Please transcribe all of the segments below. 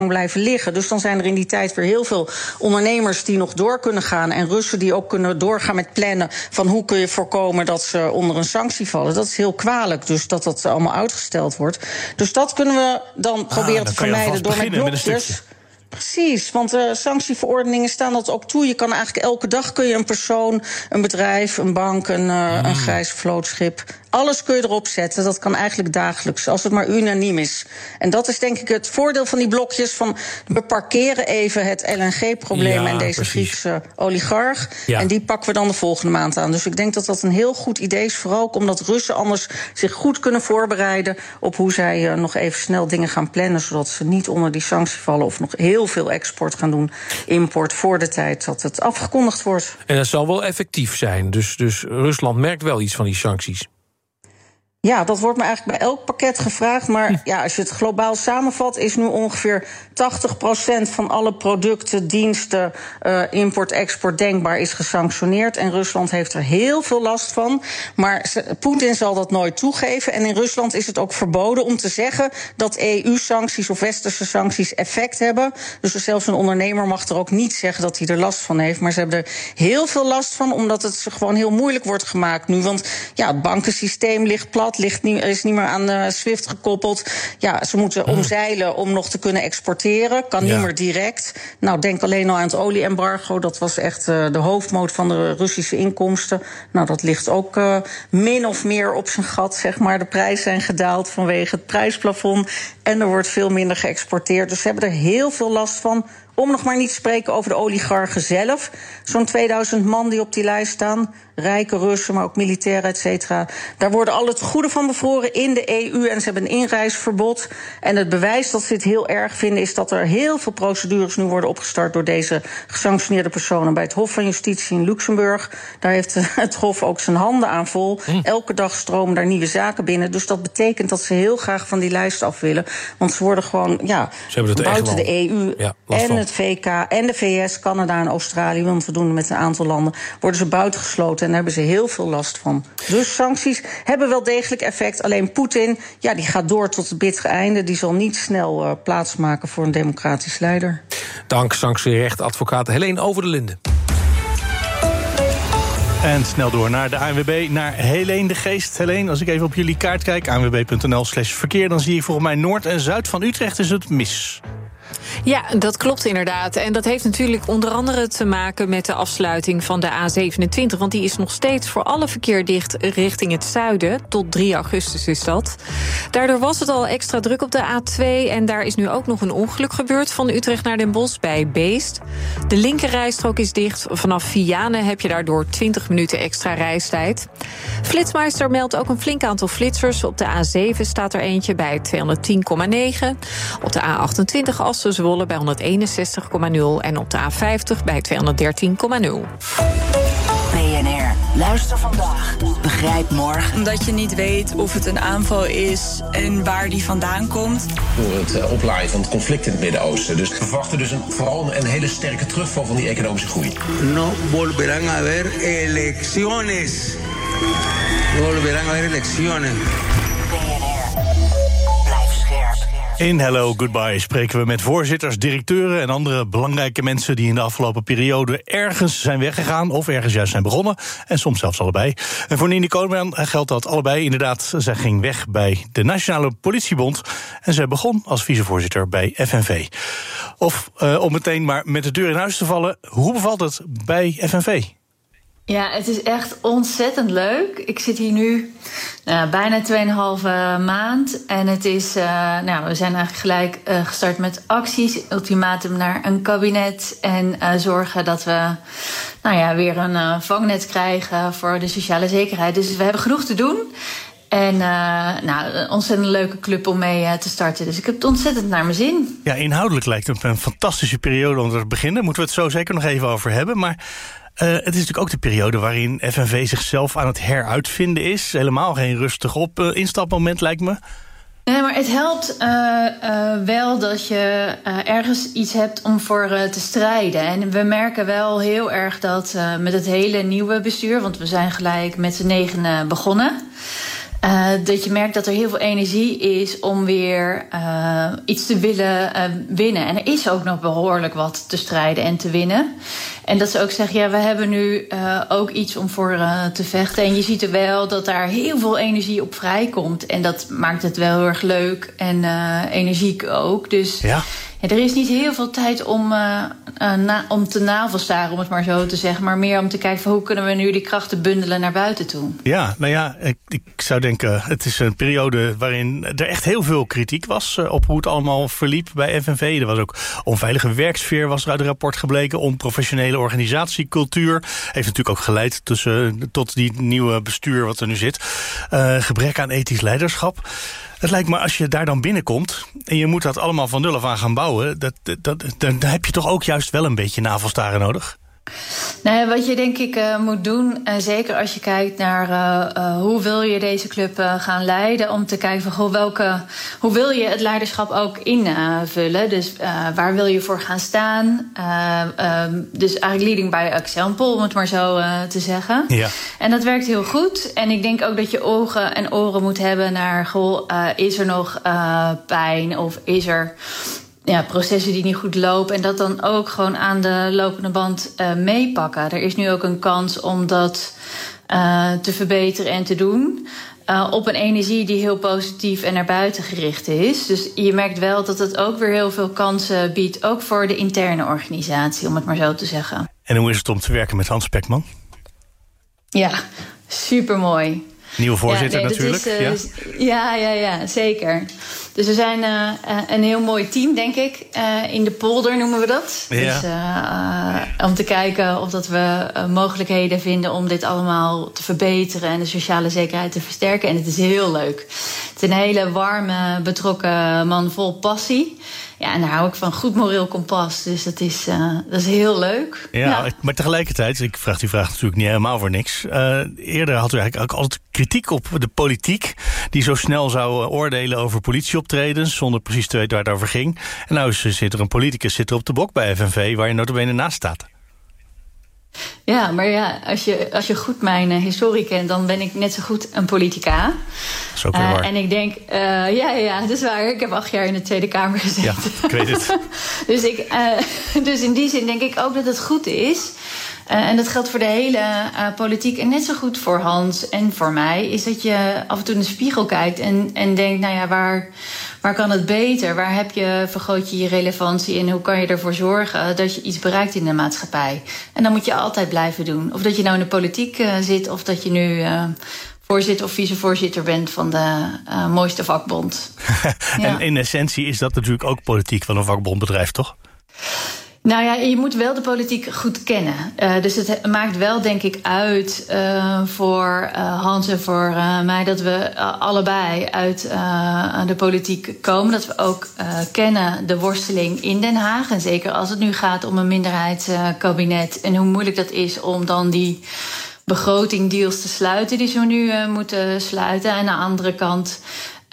blijven liggen. Dus dan zijn er in die tijd weer heel veel ondernemers die nog door kunnen gaan en Russen die ook kunnen doorgaan met plannen van hoe kun je voorkomen dat ze onder een sanctie vallen. Dat is heel kwalijk, dus dat allemaal uitgesteld wordt. Dus dat kunnen we dan proberen te vermijden door met blokjes. Precies, want sanctieverordeningen staan dat ook toe. Je kan eigenlijk elke dag een persoon, een bedrijf, een bank, een grijs vlootschip, alles kun je erop zetten. Dat kan eigenlijk dagelijks, als het maar unaniem is. En dat is denk ik het voordeel van die blokjes. Van we parkeren even het LNG-probleem en deze Griekse oligarch. Ja. En die pakken we dan de volgende maand aan. Dus ik denk dat dat een heel goed idee is. Vooral ook omdat Russen anders zich goed kunnen voorbereiden op hoe zij nog even snel dingen gaan plannen, zodat ze niet onder die sanctie vallen of nog heel veel export gaan doen, import, voor de tijd dat het afgekondigd wordt. En dat zal wel effectief zijn. Dus Rusland merkt wel iets van die sancties. Ja, dat wordt me eigenlijk bij elk pakket gevraagd. Maar ja, als je het globaal samenvat, is nu ongeveer 80% van alle producten, diensten, import, export denkbaar is gesanctioneerd. En Rusland heeft er heel veel last van. Maar Poetin zal dat nooit toegeven. En in Rusland is het ook verboden om te zeggen dat EU-sancties of westerse sancties effect hebben. Dus zelfs een ondernemer mag er ook niet zeggen dat hij er last van heeft. Maar ze hebben er heel veel last van, omdat het ze gewoon heel moeilijk wordt gemaakt nu. Want ja, het bankensysteem ligt plat. Is niet meer aan SWIFT gekoppeld. Ja, ze moeten omzeilen om nog te kunnen exporteren. Kan niet meer direct. Nou, denk alleen al aan het olie-embargo. Dat was echt de hoofdmoot van de Russische inkomsten. Nou, dat ligt ook min of meer op zijn gat, zeg maar. De prijzen zijn gedaald vanwege het prijsplafond. En er wordt veel minder geëxporteerd. Dus ze hebben er heel veel last van. Om nog maar niet te spreken over de oligarchen zelf. Zo'n 2000 man die op die lijst staan. Rijke Russen, maar ook militairen, et cetera. Daar worden al het goede van bevroren in de EU. En ze hebben een inreisverbod. En het bewijs dat ze dit heel erg vinden is dat er heel veel procedures nu worden opgestart door deze gesanctioneerde personen bij het Hof van Justitie in Luxemburg. Daar heeft het Hof ook zijn handen aan vol. Elke dag stromen daar nieuwe zaken binnen. Dus dat betekent dat ze heel graag van die lijst af willen. Want ze worden gewoon buiten de EU en het VK en de VS, Canada en Australië, want we doen het met een aantal landen, worden ze buitengesloten en daar hebben ze heel veel last van. Dus sancties hebben wel degelijk effect. Alleen Poetin, die gaat door tot het bittere einde. Die zal niet snel plaatsmaken voor een democratisch leider. Dank sanctierechtadvocaat Helene Over de Linden. En snel door naar de ANWB, naar Helene de Geest. Helene, als ik even op jullie kaart kijk, anwb.nl/verkeer... dan zie je volgens mij noord en zuid van Utrecht is het mis. Ja, dat klopt inderdaad. En dat heeft natuurlijk onder andere te maken met de afsluiting van de A27. Want die is nog steeds voor alle verkeer dicht richting het zuiden. Tot 3 augustus is dat. Daardoor was het al extra druk op de A2. En daar is nu ook nog een ongeluk gebeurd van Utrecht naar Den Bosch bij Beest. De linkerrijstrook is dicht. Vanaf Vianen heb je daardoor 20 minuten extra reistijd. Flitsmeister meldt ook een flink aantal flitsers. Op de A7 staat er eentje bij 210,9. Op de A28 Assen-Zwolle bij 161,0 en op de A50 bij 213,0. BNR, luister vandaag, begrijp morgen. Omdat je niet weet of het een aanval is en waar die vandaan komt. Door het oplaaien van het conflict in het Midden-Oosten. Dus we verwachten dus vooral een hele sterke terugval van die economische groei. No volverán a haber elecciones. No volverán a haber elecciones. In Hello Goodbye spreken we met voorzitters, directeuren en andere belangrijke mensen die in de afgelopen periode ergens zijn weggegaan of ergens juist zijn begonnen. En soms zelfs allebei. En voor Nini Koolman geldt dat allebei. Inderdaad, zij ging weg bij de Nationale Politiebond en zij begon als vicevoorzitter bij FNV. Om meteen maar met de deur in huis te vallen, hoe bevalt het bij FNV? Ja, het is echt ontzettend leuk. Ik zit hier nu bijna 2,5 maand. En het is, we zijn eigenlijk gelijk gestart met acties. Ultimatum naar een kabinet. En zorgen dat we weer een vangnet krijgen voor de sociale zekerheid. Dus we hebben genoeg te doen. En een ontzettend leuke club om mee te starten. Dus ik heb het ontzettend naar mijn zin. Ja, inhoudelijk lijkt het een fantastische periode om te beginnen. Moeten we het zo zeker nog even over hebben. Maar het is natuurlijk ook de periode waarin FNV zichzelf aan het heruitvinden is. Helemaal geen rustig instapmoment, lijkt me. Nee, maar het helpt wel dat je ergens iets hebt om voor te strijden. En we merken wel heel erg dat met het hele nieuwe bestuur, want we zijn gelijk met z'n 9 begonnen, Dat je merkt dat er heel veel energie is om weer iets te willen winnen. En er is ook nog behoorlijk wat te strijden en te winnen. En dat ze ook zeggen, we hebben nu ook iets om voor te vechten. En je ziet er wel dat daar heel veel energie op vrijkomt. En dat maakt het wel heel erg leuk en energiek ook. Dus ja, er is niet heel veel tijd om te navelstaren, om het maar zo te zeggen. Maar meer om te kijken van hoe kunnen we nu die krachten bundelen naar buiten toe. Ja, nou ja, ik zou denken, het is een periode waarin er echt heel veel kritiek was op hoe het allemaal verliep bij FNV. Er was ook onveilige werksfeer, was er uit het rapport gebleken. Onprofessionele organisatiecultuur. Heeft natuurlijk ook geleid tot die nieuwe bestuur wat er nu zit. Gebrek aan ethisch leiderschap. Het lijkt me, als je daar dan binnenkomt en je moet dat allemaal van nul af aan gaan bouwen, dan heb je toch ook juist wel een beetje navelstaren nodig? Nou ja, wat je denk ik moet doen, zeker als je kijkt naar hoe wil je deze club gaan leiden, om te kijken van hoe wil je het leiderschap ook invullen. Dus waar wil je voor gaan staan? Dus eigenlijk leading by example, om het maar zo te zeggen. Ja. En dat werkt heel goed. En ik denk ook dat je ogen en oren moet hebben naar, is er nog pijn of is er processen die niet goed lopen. En dat dan ook gewoon aan de lopende band meepakken. Er is nu ook een kans om dat te verbeteren en te doen. Op een energie die heel positief en naar buiten gericht is. Dus je merkt wel dat het ook weer heel veel kansen biedt. Ook voor de interne organisatie, om het maar zo te zeggen. En hoe is het om te werken met Hans Spekman? Ja, supermooi. Nieuwe voorzitter natuurlijk. Ja, zeker. Dus we zijn een heel mooi team, denk ik. In de polder noemen we dat. Ja. Dus om te kijken of dat we mogelijkheden vinden om dit allemaal te verbeteren en de sociale zekerheid te versterken. En het is heel leuk. Het is een hele warme, betrokken man vol passie. Ja, en daar hou ik van, goed moreel kompas. Dus dat is heel leuk. Ja, maar tegelijkertijd, ik vraag die vraag natuurlijk niet helemaal voor niks. Eerder had u eigenlijk ook altijd kritiek op de politiek, die zo snel zou oordelen over politieoptredens, zonder precies te weten waar het over ging. En nou zit er een politicus op de bok bij FNV, waar je nota bene naast staat. Ja, maar ja, als je goed mijn historie kent, dan ben ik net zo goed een politica. Dat is ook weer waar. En ik denk, ja, dat is waar. Ik heb 8 jaar in de Tweede Kamer gezeten. Ja, ik weet het. Dus in die zin denk ik ook dat het goed is. En dat geldt voor de hele politiek. En net zo goed voor Hans en voor mij, is dat je af en toe in de spiegel kijkt en denkt, nou ja, waar kan het beter? Waar vergroot je je relevantie en hoe kan je ervoor zorgen dat je iets bereikt in de maatschappij? En dan moet je altijd blijven doen. Of dat je nou in de politiek zit of dat je nu voorzitter of vicevoorzitter bent van de mooiste vakbond. En in essentie is dat natuurlijk ook politiek van een vakbondbedrijf, toch? Nou ja, je moet wel de politiek goed kennen. Dus het maakt wel, denk ik, uit voor Hans en voor mij dat we allebei uit de politiek komen. Dat we ook kennen de worsteling in Den Haag. En zeker als het nu gaat om een minderheidskabinet en hoe moeilijk dat is om dan die begrotingdeals te sluiten die ze nu moeten sluiten. En aan de andere kant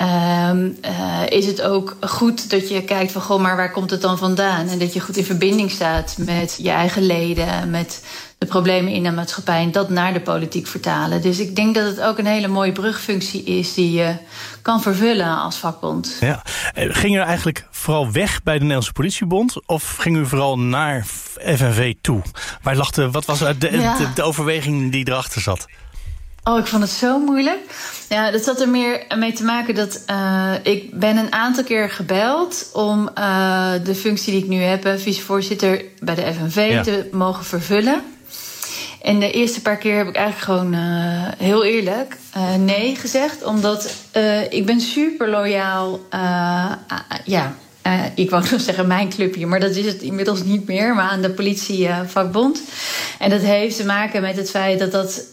is het ook goed dat je kijkt van, maar waar komt het dan vandaan? En dat je goed in verbinding staat met je eigen leden, met de problemen in de maatschappij en dat naar de politiek vertalen. Dus ik denk dat het ook een hele mooie brugfunctie is die je kan vervullen als vakbond. Ja. Ging u eigenlijk vooral weg bij de Nederlandse Politiebond of ging u vooral naar FNV toe? Wat was de overweging die erachter zat? Oh, ik vond het zo moeilijk. Ja, dat zat er meer mee te maken dat ik ben een aantal keer gebeld om de functie die ik nu heb, vicevoorzitter bij de FNV, te mogen vervullen. En de eerste paar keer heb ik eigenlijk gewoon heel eerlijk nee gezegd, omdat ik ben super loyaal. Ik wou nog zeggen mijn clubje, maar dat is het inmiddels niet meer, maar aan de politievakbond. En dat heeft te maken met het feit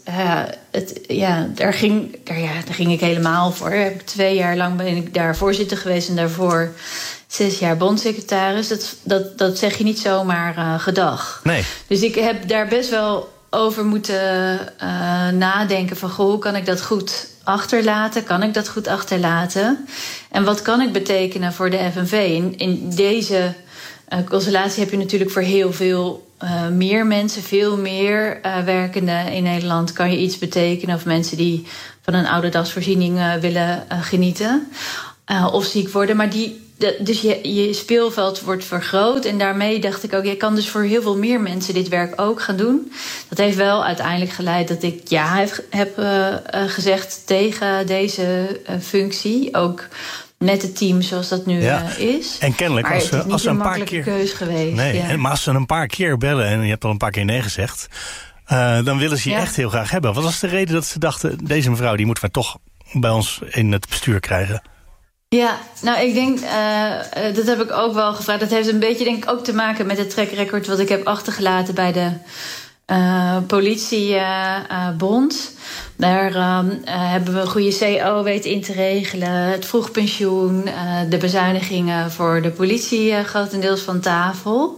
daar ging ik helemaal voor. 2 jaar lang ben ik daar voorzitter geweest en daarvoor 6 jaar bondsecretaris. Dat zeg je niet zomaar gedag. Nee. Dus ik heb daar best wel over moeten nadenken van, hoe kan ik dat goed achterlaten? Kan ik dat goed achterlaten? En wat kan ik betekenen voor de FNV? In deze constellatie heb je natuurlijk voor heel veel meer mensen, veel meer werkenden in Nederland, kan je iets betekenen. Of mensen die van een ouderdagsvoorziening willen genieten of ziek worden. Maar dus je speelveld wordt vergroot. En daarmee dacht ik ook, je kan dus voor heel veel meer mensen dit werk ook gaan doen. Dat heeft wel uiteindelijk geleid dat ik heb gezegd tegen deze functie. Ook met het team zoals dat nu is. En kennelijk, maar als het is niet ze een paar makkelijke keer keus geweest. Nee, maar als ze een paar keer bellen, en je hebt al een paar keer nee gezegd, dan willen ze je echt heel graag hebben. Wat was de reden dat ze dachten, deze mevrouw die moeten we toch bij ons in het bestuur krijgen? Ja, nou ik denk, dat heb ik ook wel gevraagd. Dat heeft een beetje denk ik ook te maken met het track record wat ik heb achtergelaten bij de politiebond. Daar hebben we een goede CO weten in te regelen. Het vroeg pensioen, de bezuinigingen voor de politie grotendeels van tafel.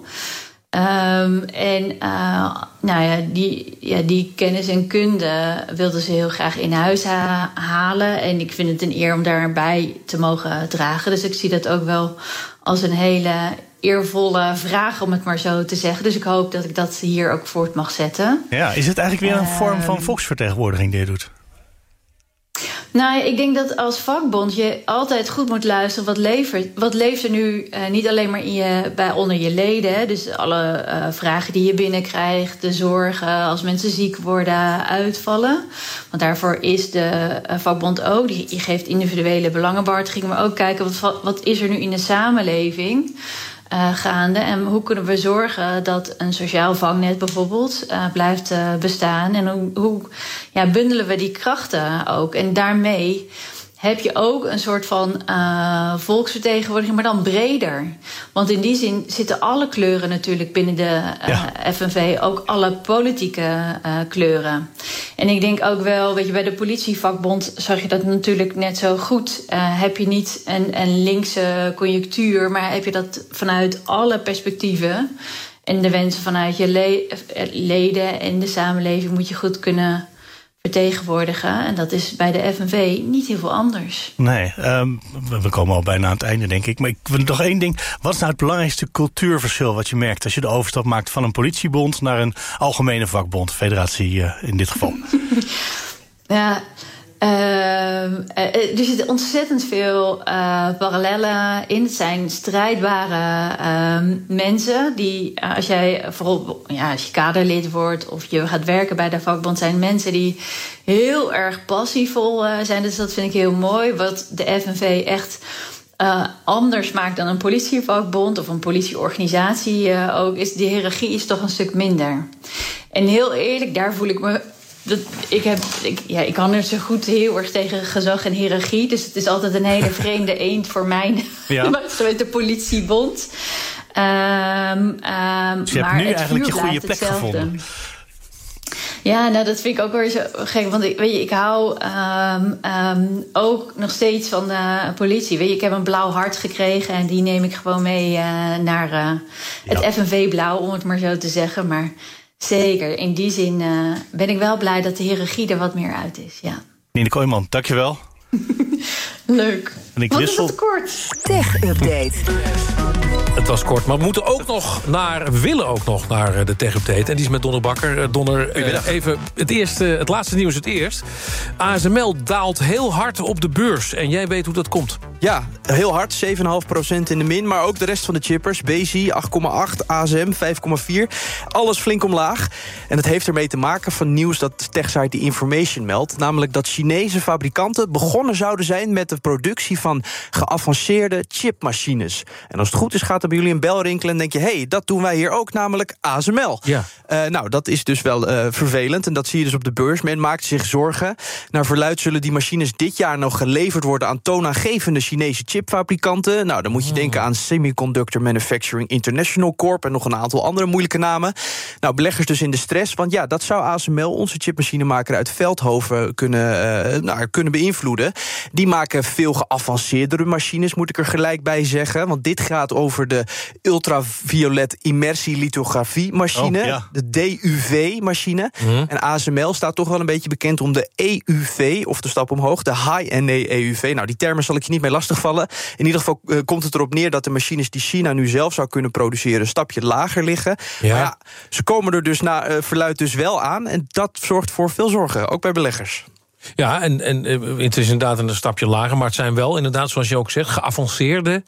Die kennis en kunde wilden ze heel graag in huis halen. En ik vind het een eer om daarbij te mogen dragen. Dus ik zie dat ook wel als een hele eervolle vraag, om het maar zo te zeggen. Dus ik hoop dat ik dat hier ook voort mag zetten. Ja, is het eigenlijk weer een vorm van volksvertegenwoordiging die je doet? Nou, ik denk dat als vakbond je altijd goed moet luisteren wat leeft er nu niet alleen maar onder je leden. Hè, dus alle vragen die je binnenkrijgt, de zorgen als mensen ziek worden, uitvallen. Want daarvoor is de vakbond ook. Die geeft individuele belangenbehartiging, maar ook kijken wat is er nu in de samenleving gaande. En hoe kunnen we zorgen dat een sociaal vangnet bijvoorbeeld blijft bestaan. En hoe bundelen we die krachten ook. En daarmee heb je ook een soort van volksvertegenwoordiging, maar dan breder. Want in die zin zitten alle kleuren natuurlijk binnen de FNV, ook alle politieke kleuren. En ik denk ook wel, weet je, bij de politievakbond zag je dat natuurlijk net zo goed. Heb je niet een linkse conjunctuur, maar heb je dat vanuit alle perspectieven. En de wensen vanuit je leden en de samenleving moet je goed kunnen vertegenwoordigen. En dat is bij de FNV niet heel veel anders. Nee, we komen al bijna aan het einde, denk ik. Maar ik wil nog één ding. Wat is nou het belangrijkste cultuurverschil wat je merkt als je de overstap maakt van een politiebond naar een algemene vakbond, federatie in dit geval? Ja, er zitten ontzettend veel parallellen in. Het zijn strijdbare mensen die, als jij bijvoorbeeld als je kaderlid wordt of je gaat werken bij de vakbond, zijn mensen die heel erg passievol zijn. Dus dat vind ik heel mooi. Wat de FNV echt anders maakt dan een politievakbond of een politieorganisatie ook, is de hiërarchie is toch een stuk minder. En heel eerlijk, daar voel ik me. Ik kan er zo goed heel erg tegen gezag en hiërarchie. Dus het is altijd een hele vreemde eend voor mij. Ja. Met de politiebond. Dus je hebt nu eigenlijk je goede plek gevonden. Ja, nou dat vind ik ook weer zo gek. Want ik hou ook nog steeds van de politie. Weet je, ik heb een blauw hart gekregen en die neem ik gewoon mee naar het FNV-blauw, om het maar zo te zeggen. Maar zeker, in die zin ben ik wel blij dat de hiërarchie er wat meer uit is. Ja. Nina Kooijman, dankjewel. Leuk. En ik wat is het kort? Tech-update. Het was kort, maar we willen ook nog naar de tech-update. En die is met Donner Bakker. Donner, even het laatste nieuws het eerst. ASML daalt heel hard op de beurs. En jij weet hoe dat komt. Ja, heel hard. 7,5% in de min. Maar ook de rest van de chippers. Besi 8,8, ASM 5,4. Alles flink omlaag. En het heeft ermee te maken van nieuws dat de techsite The Information meldt. Namelijk dat Chinese fabrikanten begonnen zouden zijn met de productie van geavanceerde chipmachines. En als het goed is, gaat er bij jullie een bel rinkelen en denk je, hey, dat doen wij hier ook, namelijk ASML. Ja. Nou, dat is dus wel vervelend en dat zie je dus op de beurs. Men maakt zich zorgen. Naar verluidt zullen die machines dit jaar nog geleverd worden aan toonaangevende Chinese chipfabrikanten. Nou, dan moet je denken aan Semiconductor Manufacturing International Corp en nog een aantal andere moeilijke namen. Nou, beleggers dus in de stress, want ja, dat zou ASML, onze chipmachinemaker uit Veldhoven, kunnen beïnvloeden. Die maken veel geavanceerdere machines, moet ik er gelijk bij zeggen. Want dit gaat over de ultraviolet immersielithografie-machine. Oh, ja. De DUV-machine. En ASML staat toch wel een beetje bekend om de EUV, of de stap omhoog, de High-NA EUV. Nou, die termen zal ik je niet mee lastigvallen. In ieder geval komt het erop neer dat de machines die China nu zelf zou kunnen produceren een stapje lager liggen. Ja. Maar ja, ze komen er dus verluidt dus wel aan en dat zorgt voor veel zorgen, ook bij beleggers. Ja, en het is inderdaad een stapje lager, maar het zijn wel inderdaad, zoals je ook zegt, geavanceerde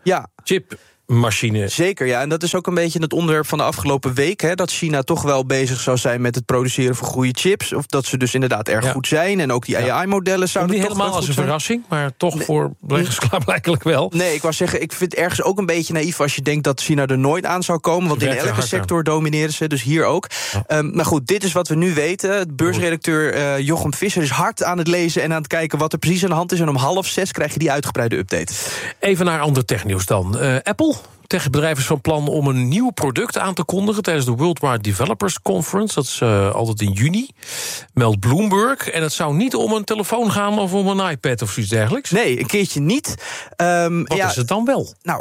chipmachines. Zeker, ja. En dat is ook een beetje het onderwerp van de afgelopen week. Hè, dat China toch wel bezig zou zijn met het produceren van goede chips. Of dat ze dus inderdaad erg goed zijn. En ook die AI-modellen zouden niet toch helemaal als een verrassing, maar toch voor beleggers klaarblijkelijk wel. Nee, ik wou zeggen, ik vind het ergens ook een beetje naïef als je denkt dat China er nooit aan zou komen. Want in elke sector domineren ze, dus hier ook. Maar goed, dit is wat we nu weten. De beursredacteur Jochem Visser is hard aan het lezen en aan het kijken wat er precies aan de hand is. En om 5:30 krijg je die uitgebreide update. Even naar ander technieuws dan. Apple. Techbedrijf is van plan om een nieuw product aan te kondigen tijdens de Worldwide Developers Conference. Dat is altijd in juni, meldt Bloomberg. En het zou niet om een telefoon gaan of om een iPad of zoiets dergelijks. Nee, een keertje niet. Wat is het dan wel? Nou,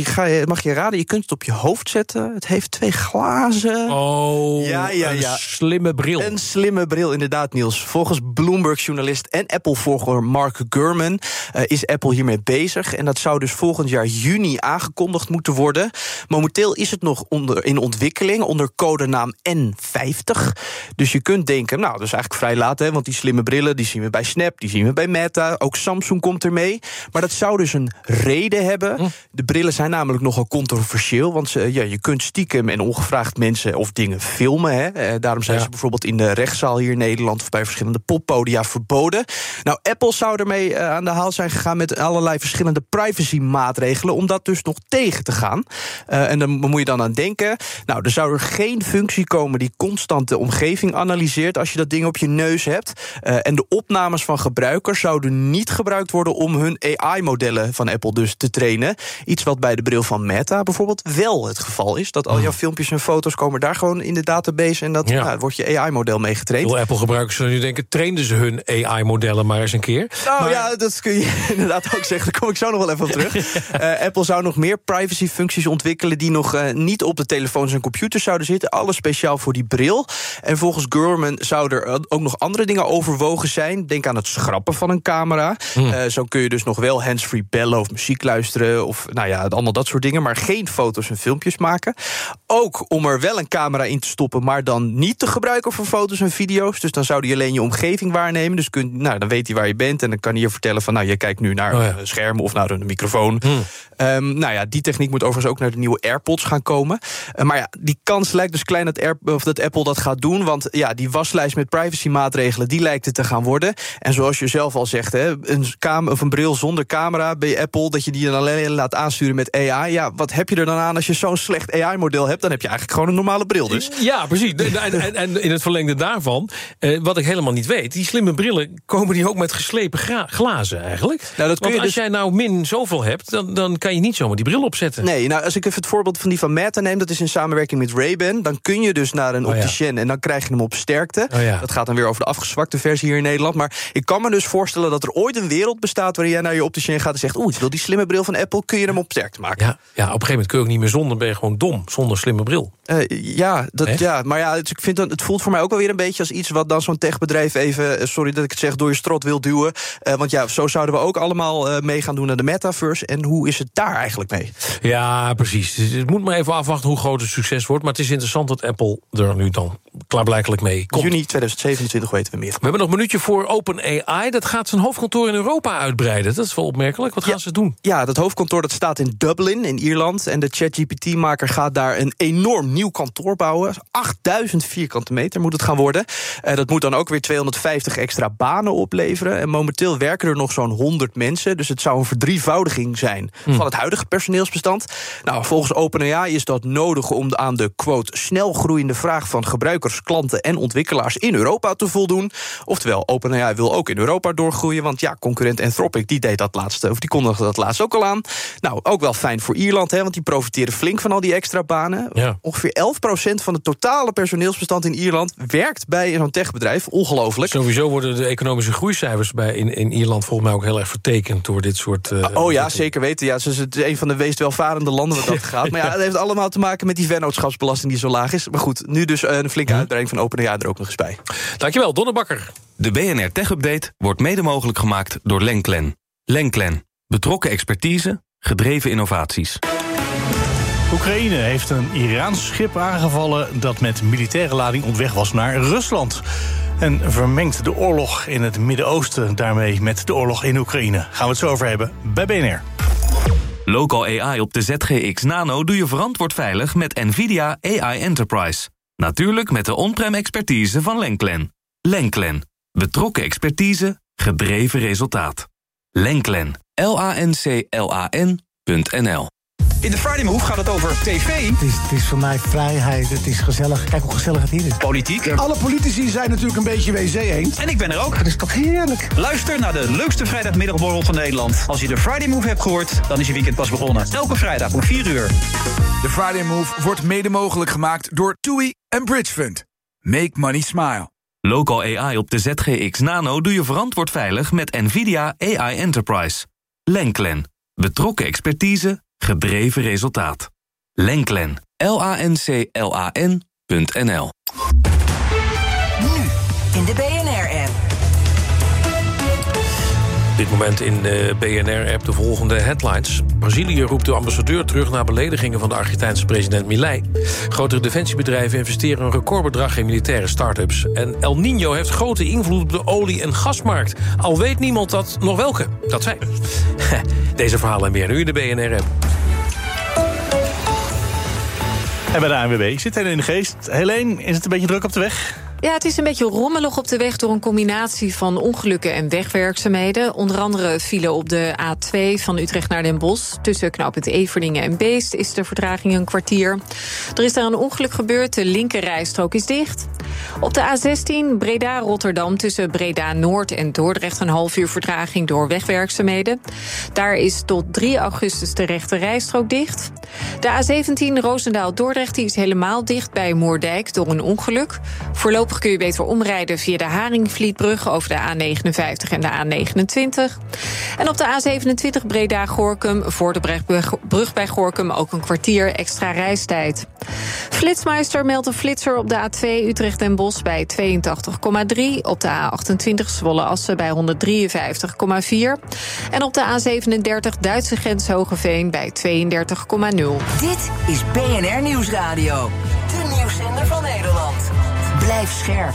mag je raden, je kunt het op je hoofd zetten. Het heeft 2 glazen. Oh, een slimme bril. Een slimme bril, inderdaad, Niels. Volgens Bloomberg-journalist en Apple-volger Mark Gurman is Apple hiermee bezig. En dat zou dus volgend jaar juni aangekondigd moeten worden. Momenteel is het nog in ontwikkeling onder codenaam N50. Dus je kunt denken, nou, dat is eigenlijk vrij laat, hè, want die slimme brillen die zien we bij Snap, die zien we bij Meta, ook Samsung komt ermee. Maar dat zou dus een reden hebben. De brillen zijn namelijk nogal controversieel, want je kunt stiekem en ongevraagd mensen of dingen filmen. Hè. Daarom zijn ze bijvoorbeeld in de rechtszaal hier in Nederland of bij verschillende poppodia verboden. Nou, Apple zou ermee aan de haal zijn gegaan met allerlei verschillende privacy-maatregelen om dat dus nog tegen te gaan. En dan moet je dan aan denken. Nou, er zou er geen functie komen die constant de omgeving analyseert als je dat ding op je neus hebt. En de opnames van gebruikers zouden niet gebruikt worden om hun AI-modellen van Apple dus te trainen. Iets wat bij de bril van Meta bijvoorbeeld wel het geval is. Dat al jouw filmpjes en foto's komen daar gewoon in de database en dat wordt je AI-model mee getraind. Veel Apple-gebruikers zullen nu denken, trainden ze hun AI-modellen maar eens een keer? Nou ja, dat kun je inderdaad ook zeggen. Daar kom ik zo nog wel even op terug. Apple zou nog meer privacy-functies ontwikkelen die nog niet op de telefoons en computers zouden zitten. Alles speciaal voor die bril. En volgens Gurman zouden er ook nog andere dingen overwogen zijn. Denk aan het schrappen van een camera. Zo kun je dus nog wel handsfree bellen of muziek luisteren of allemaal dat soort dingen, maar geen foto's en filmpjes maken. Ook om er wel een camera in te stoppen, maar dan niet te gebruiken voor foto's en video's. Dus dan zou hij alleen je omgeving waarnemen. Dus dan weet hij waar je bent en dan kan hij je vertellen van, je kijkt nu naar een scherm of naar een microfoon. Die techniek moet overigens ook naar de nieuwe AirPods gaan komen. Maar die kans lijkt dus klein dat Apple dat gaat doen, want die waslijst met privacy-maatregelen, die lijkt het te gaan worden. En zoals je zelf al zegt, een bril zonder camera bij Apple, dat je die dan alleen laat aansturen met AI. Ja, wat heb je er dan aan als je zo'n slecht AI-model hebt? Dan heb je eigenlijk gewoon een normale bril dus. Ja, precies. En in het verlengde daarvan, wat ik helemaal niet weet, die slimme brillen, komen die ook met geslepen glazen eigenlijk? Nou, want als jij nou min zoveel hebt, dan kan je niet zomaar die bril opzetten. Nee, nou, als ik even het voorbeeld van die van Meta neem, dat is in samenwerking met Ray-Ban, dan kun je dus naar een opticien en dan krijg je hem op sterkte. Dat gaat dan weer over de afgezwakte versie hier in Nederland. Maar ik kan me dus voorstellen dat er ooit een wereld bestaat waarin jij naar je opticien gaat en zegt, ik wil die slimme bril van Apple, kun je hem op sterkte maken? Ja, op een gegeven moment kun je ook niet meer zonder, ben je gewoon dom, zonder slimme bril. Maar ik vind het voelt voor mij ook wel weer een beetje als iets wat dan zo'n techbedrijf even, sorry dat ik het zeg, door je strot wil duwen. Want zo zouden we ook allemaal mee gaan doen naar de metaverse. En hoe is het daar eigenlijk mee? Ja, precies. Het moet maar even afwachten hoe groot het succes wordt. Maar het is interessant dat Apple er nu dan klaarblijkelijk mee komt. Juni 2027 weten we meer. We hebben nog een minuutje voor OpenAI. Dat gaat zijn hoofdkantoor in Europa uitbreiden. Dat is wel opmerkelijk. Wat gaan ze doen? Ja, dat hoofdkantoor dat staat in Dublin, in Ierland. En de ChatGPT-maker gaat daar een enorm nieuw kantoor bouwen. 8000 vierkante meter moet het gaan worden. Dat moet dan ook weer 250 extra banen opleveren. En momenteel werken er nog zo'n 100 mensen. Dus het zou een verdrievoudiging zijn van het huidige personeelsbestand. Nou, volgens OpenAI is dat nodig om aan de, quote, snel groeiende vraag van gebruikers, klanten en ontwikkelaars in Europa te voldoen. Oftewel, OpenAI wil ook in Europa doorgroeien, want concurrent Anthropic, die kondigde dat laatst ook al aan. Nou, ook wel fijn voor Ierland, want die profiteren flink van al die extra banen. Ja. Ongeveer 11% van het totale personeelsbestand in Ierland werkt bij zo'n techbedrijf. Ongelooflijk. Sowieso worden de economische groeicijfers in Ierland volgens mij ook heel erg vertekend door dit soort... Zeker weten. Ja, dus het is een van de meest welvarende landen wat dat gaat. Maar het heeft allemaal te maken met die vennootschapsbelasting die zo laag is. Maar goed, nu dus een flinke uitbreiding van OpenAI er ook nog eens bij. Dankjewel, Donner Bakker. De BNR Tech Update wordt mede mogelijk gemaakt door Lenklen. Lenklen. Betrokken expertise, gedreven innovaties. Oekraïne heeft een Iraans schip aangevallen dat met militaire lading op weg was naar Rusland. En vermengt de oorlog in het Midden-Oosten daarmee met de oorlog in Oekraïne? Gaan we het zo over hebben bij BNR. Local AI op de ZGX Nano doe je verantwoord veilig met NVIDIA AI Enterprise. Natuurlijk met de on-prem expertise van Lenklen. Lenklen. Betrokken expertise, gedreven resultaat. Lenklen. LANCLAN.nl. In de Friday Move gaat het over tv. Het is voor mij vrijheid, het is gezellig. Kijk hoe gezellig het hier is. Politiek. Alle politici zijn natuurlijk een beetje WC eens. En ik ben er ook. Dat is toch heerlijk. Luister naar de leukste vrijdagmiddagborrel van Nederland. Als je de Friday Move hebt gehoord, dan is je weekend pas begonnen. Elke vrijdag om 4 uur. De Friday Move wordt mede mogelijk gemaakt door TUI en Bridge Fund. Make money smile. Local AI op de ZGX Nano doe je verantwoord veilig met NVIDIA AI Enterprise. Lenklen. Betrokken expertise, gedreven resultaat. Lenklen. LANCLAN.nl. Nu in de BNR-app. Dit moment in de BNR-app de volgende headlines. Brazilië roept de ambassadeur terug na beledigingen van de Argentijnse president Milei. Grotere defensiebedrijven investeren een recordbedrag in militaire start-ups. En El Niño heeft grote invloed op de olie- en gasmarkt. Al weet niemand dat nog welke. Dat zijn. Deze verhalen en meer nu in de BNR-app. En bij de ANWB zit Helene in de Geest. Helene, is het een beetje druk op de weg? Ja, het is een beetje rommelig op de weg door een combinatie van ongelukken en wegwerkzaamheden. Onder andere file op de A2 van Utrecht naar Den Bosch. Tussen knooppunt Everdingen en Beest is de vertraging een kwartier. Er is daar een ongeluk gebeurd, de linkerrijstrook is dicht. Op de A16 Breda-Rotterdam tussen Breda-Noord en Dordrecht een half uur vertraging door wegwerkzaamheden. Daar is tot 3 augustus de rechterrijstrook dicht. De A17 Roosendaal-Dordrecht is helemaal dicht bij Moerdijk door een ongeluk. Voorlopig kun je beter omrijden via de Haringvlietbrug over de A59 en de A29. En op de A27 Breda-Gorkum voor de brug bij Gorkum ook een kwartier extra reistijd. Flitsmeister meldt een flitser op de A2 Utrecht-Den Bosch bij 82,3. Op de A28 Zwolle-Assen bij 153,4. En op de A37 Duitse grens Hogeveen bij 32,0. Dit is BNR Nieuwsradio. De nieuwszender van Nederland. Blijf scherp.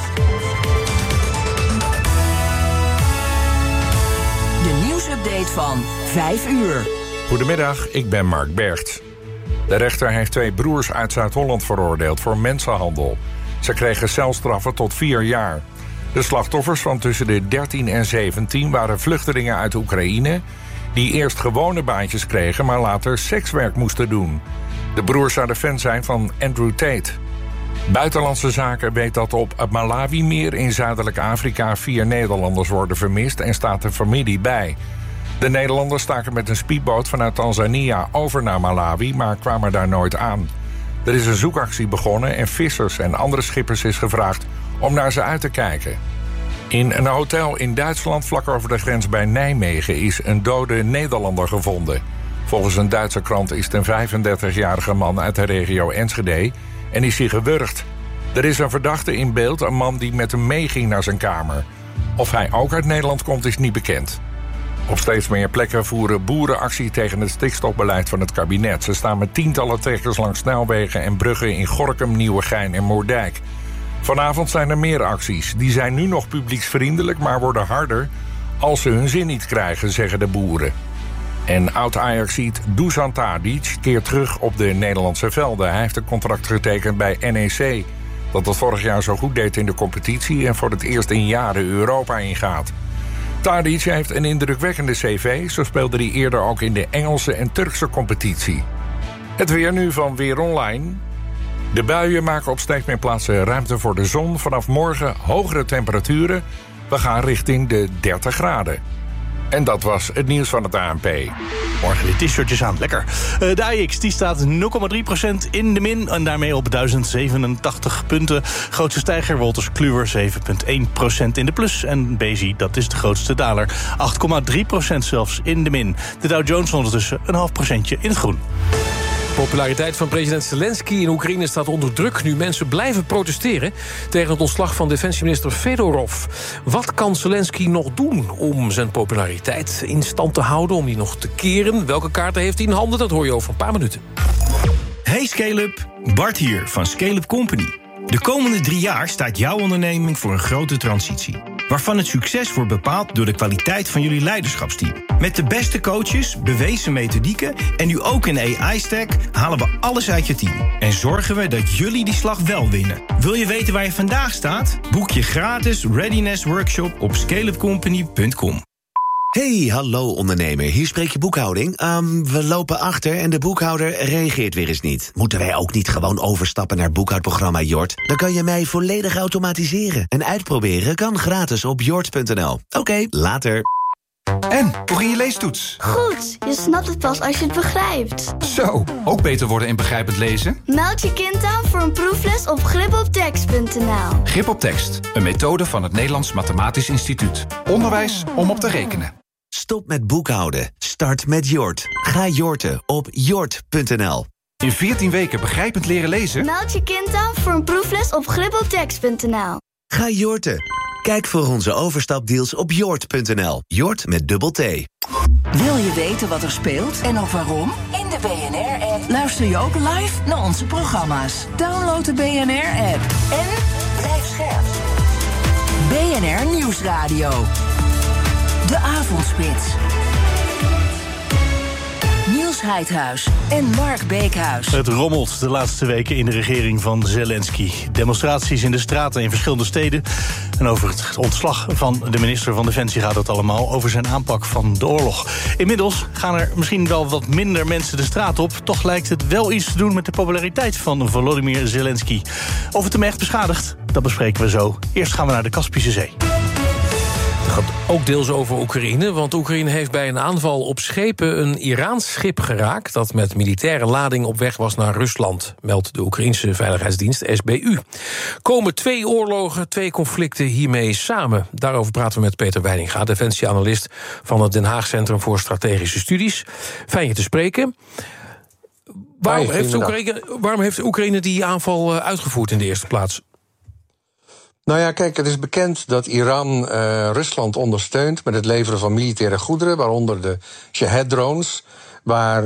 De nieuwsupdate van 5 uur. Goedemiddag, ik ben Mark Bergt. De rechter heeft 2 broers uit Zuid-Holland veroordeeld voor mensenhandel. Ze kregen celstraffen tot 4 jaar. De slachtoffers van tussen de 13 en 17 waren vluchtelingen uit Oekraïne... die eerst gewone baantjes kregen, maar later sekswerk moesten doen. De broers zouden fan zijn van Andrew Tate. Buitenlandse Zaken weet dat op het Malawi-meer in Zuidelijk Afrika 4 Nederlanders worden vermist en staat de familie bij. De Nederlanders staken met een speedboot vanuit Tanzania over naar Malawi, maar kwamen daar nooit aan. Er is een zoekactie begonnen en vissers en andere schippers is gevraagd om naar ze uit te kijken. In een hotel in Duitsland vlak over de grens bij Nijmegen is een dode Nederlander gevonden. Volgens een Duitse krant is het een 35-jarige man uit de regio Enschede en is hij gewurgd. Er is een verdachte in beeld, een man die met hem meeging naar zijn kamer. Of hij ook uit Nederland komt is niet bekend. Op steeds meer plekken voeren boeren actie tegen het stikstofbeleid van het kabinet. Ze staan met tientallen trekkers langs snelwegen en bruggen in Gorinchem, Nieuwegein en Moerdijk. Vanavond zijn er meer acties. Die zijn nu nog publieksvriendelijk, maar worden harder als ze hun zin niet krijgen, zeggen de boeren. En oud-Ajaxiet Dusan Tadic keert terug op de Nederlandse velden. Hij heeft een contract getekend bij NEC, dat het vorig jaar zo goed deed in de competitie en voor het eerst in jaren Europa ingaat. Tadic heeft een indrukwekkende cv, zo speelde hij eerder ook in de Engelse en Turkse competitie. Het weer nu van Weer Online. De buien maken op steeds meer plaatsen ruimte voor de zon. Vanaf morgen hogere temperaturen. We gaan richting de 30 graden. En dat was het nieuws van het ANP. Morgen weer t-shirtjes aan, lekker. De AEX die staat 0,3% in de min en daarmee op 1087 punten. Grootste stijger Wolters Kluwer 7,1% in de plus. En BZ, dat is de grootste daler, 8,3% zelfs in de min. De Dow Jones ondertussen een half procentje in het groen. De populariteit van president Zelensky in Oekraïne staat onder druk nu mensen blijven protesteren tegen het ontslag van defensieminister Fedorov. Wat kan Zelensky nog doen om zijn populariteit in stand te houden, om die nog te keren? Welke kaarten heeft hij in handen? Dat hoor je over een paar minuten. Hey Scale-up, Bart hier van Scale-up Company. De komende 3 jaar staat jouw onderneming voor een grote transitie. Waarvan het succes wordt bepaald door de kwaliteit van jullie leiderschapsteam. Met de beste coaches, bewezen methodieken en nu ook een AI-stack halen we alles uit je team. En zorgen we dat jullie die slag wel winnen. Wil je weten waar je vandaag staat? Boek je gratis Readiness Workshop op scaleupcompany.com. Hey, hallo ondernemer, hier spreek je boekhouding. We lopen achter en de boekhouder reageert weer eens niet. Moeten wij ook niet gewoon overstappen naar boekhoudprogramma Jort? Dan kan je mij volledig automatiseren. En uitproberen kan gratis op jort.nl. Oké, later. En, hoe ging je leestoets? Goed, je snapt het pas als je het begrijpt. Zo, ook beter worden in begrijpend lezen? Meld je kind aan voor een proefles op gripoptekst.nl. Grip op tekst, een methode van het Nederlands Mathematisch Instituut. Onderwijs om op te rekenen. Stop met boekhouden. Start met Jort. Ga jorten op jort.nl. In 14 weken begrijpend leren lezen? Meld je kind aan voor een proefles op gripoptekst.nl. Ga jorten. Kijk voor onze overstapdeals op jort.nl. Jort met dubbel T. Wil je weten wat er speelt en ook waarom? In de BNR-app luister je ook live naar onze programma's. Download de BNR-app en blijf scherp. BNR Nieuwsradio. De Avondspits. Niels Heidhuis en Mark Beekhuis. Het rommelt de laatste weken in de regering van Zelensky. Demonstraties in de straten in verschillende steden. En over het ontslag van de minister van Defensie gaat het allemaal. Over zijn aanpak van de oorlog. Inmiddels gaan er misschien wel wat minder mensen de straat op. Toch lijkt het wel iets te doen met de populariteit van Volodymyr Zelensky. Of het hem echt beschadigt, dat bespreken we zo. Eerst gaan we naar de Kaspische Zee. Het gaat ook deels over Oekraïne, want Oekraïne heeft bij een aanval op schepen een Iraans schip geraakt dat met militaire lading op weg was naar Rusland, meldt de Oekraïense veiligheidsdienst SBU. Komen 2 oorlogen, 2 conflicten hiermee samen? Daarover praten we met Peter Weininga, defensieanalist van het Den Haag Centrum voor Strategische Studies. Fijn je te spreken. Waarom heeft Oekraïne die aanval uitgevoerd in de eerste plaats? Nou ja, kijk, het is bekend dat Iran Rusland ondersteunt met het leveren van militaire goederen, waaronder de Shahed-drones, waar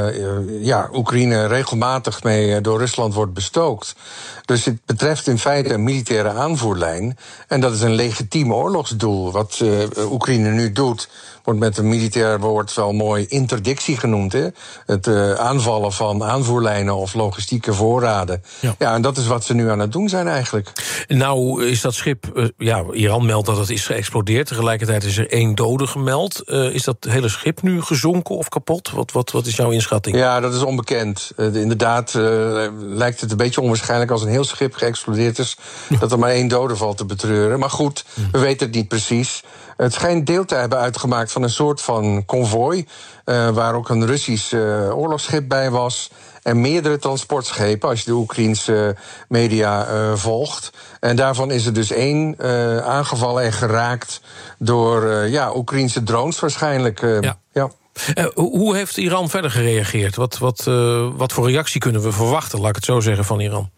Oekraïne regelmatig mee door Rusland wordt bestookt. Dus het betreft in feite een militaire aanvoerlijn. En dat is een legitiem oorlogsdoel. Wat Oekraïne nu doet, wordt met een militair woord wel mooi interdictie genoemd. Hè? Het aanvallen van aanvoerlijnen of logistieke voorraden. Ja, en dat is wat ze nu aan het doen zijn eigenlijk. Nou is dat schip, Iran meldt dat het is geëxplodeerd. Tegelijkertijd is er 1 dode gemeld. Is dat hele schip nu gezonken of kapot? Wat is jouw inschatting? Ja, dat is onbekend. Inderdaad lijkt het een beetje onwaarschijnlijk als een heel schip geëxplodeerd is, dat er maar 1 dode valt te betreuren. Maar goed, we weten het niet precies. Het schijnt deel te hebben uitgemaakt van een soort van konvooi, waar ook een Russisch oorlogsschip bij was en meerdere transportschepen, als je de Oekraïense media volgt. En daarvan is er dus 1 aangevallen en geraakt door Oekraïense drones waarschijnlijk. Ja. Hoe heeft Iran verder gereageerd? Wat voor reactie kunnen we verwachten, laat ik het zo zeggen, van Iran?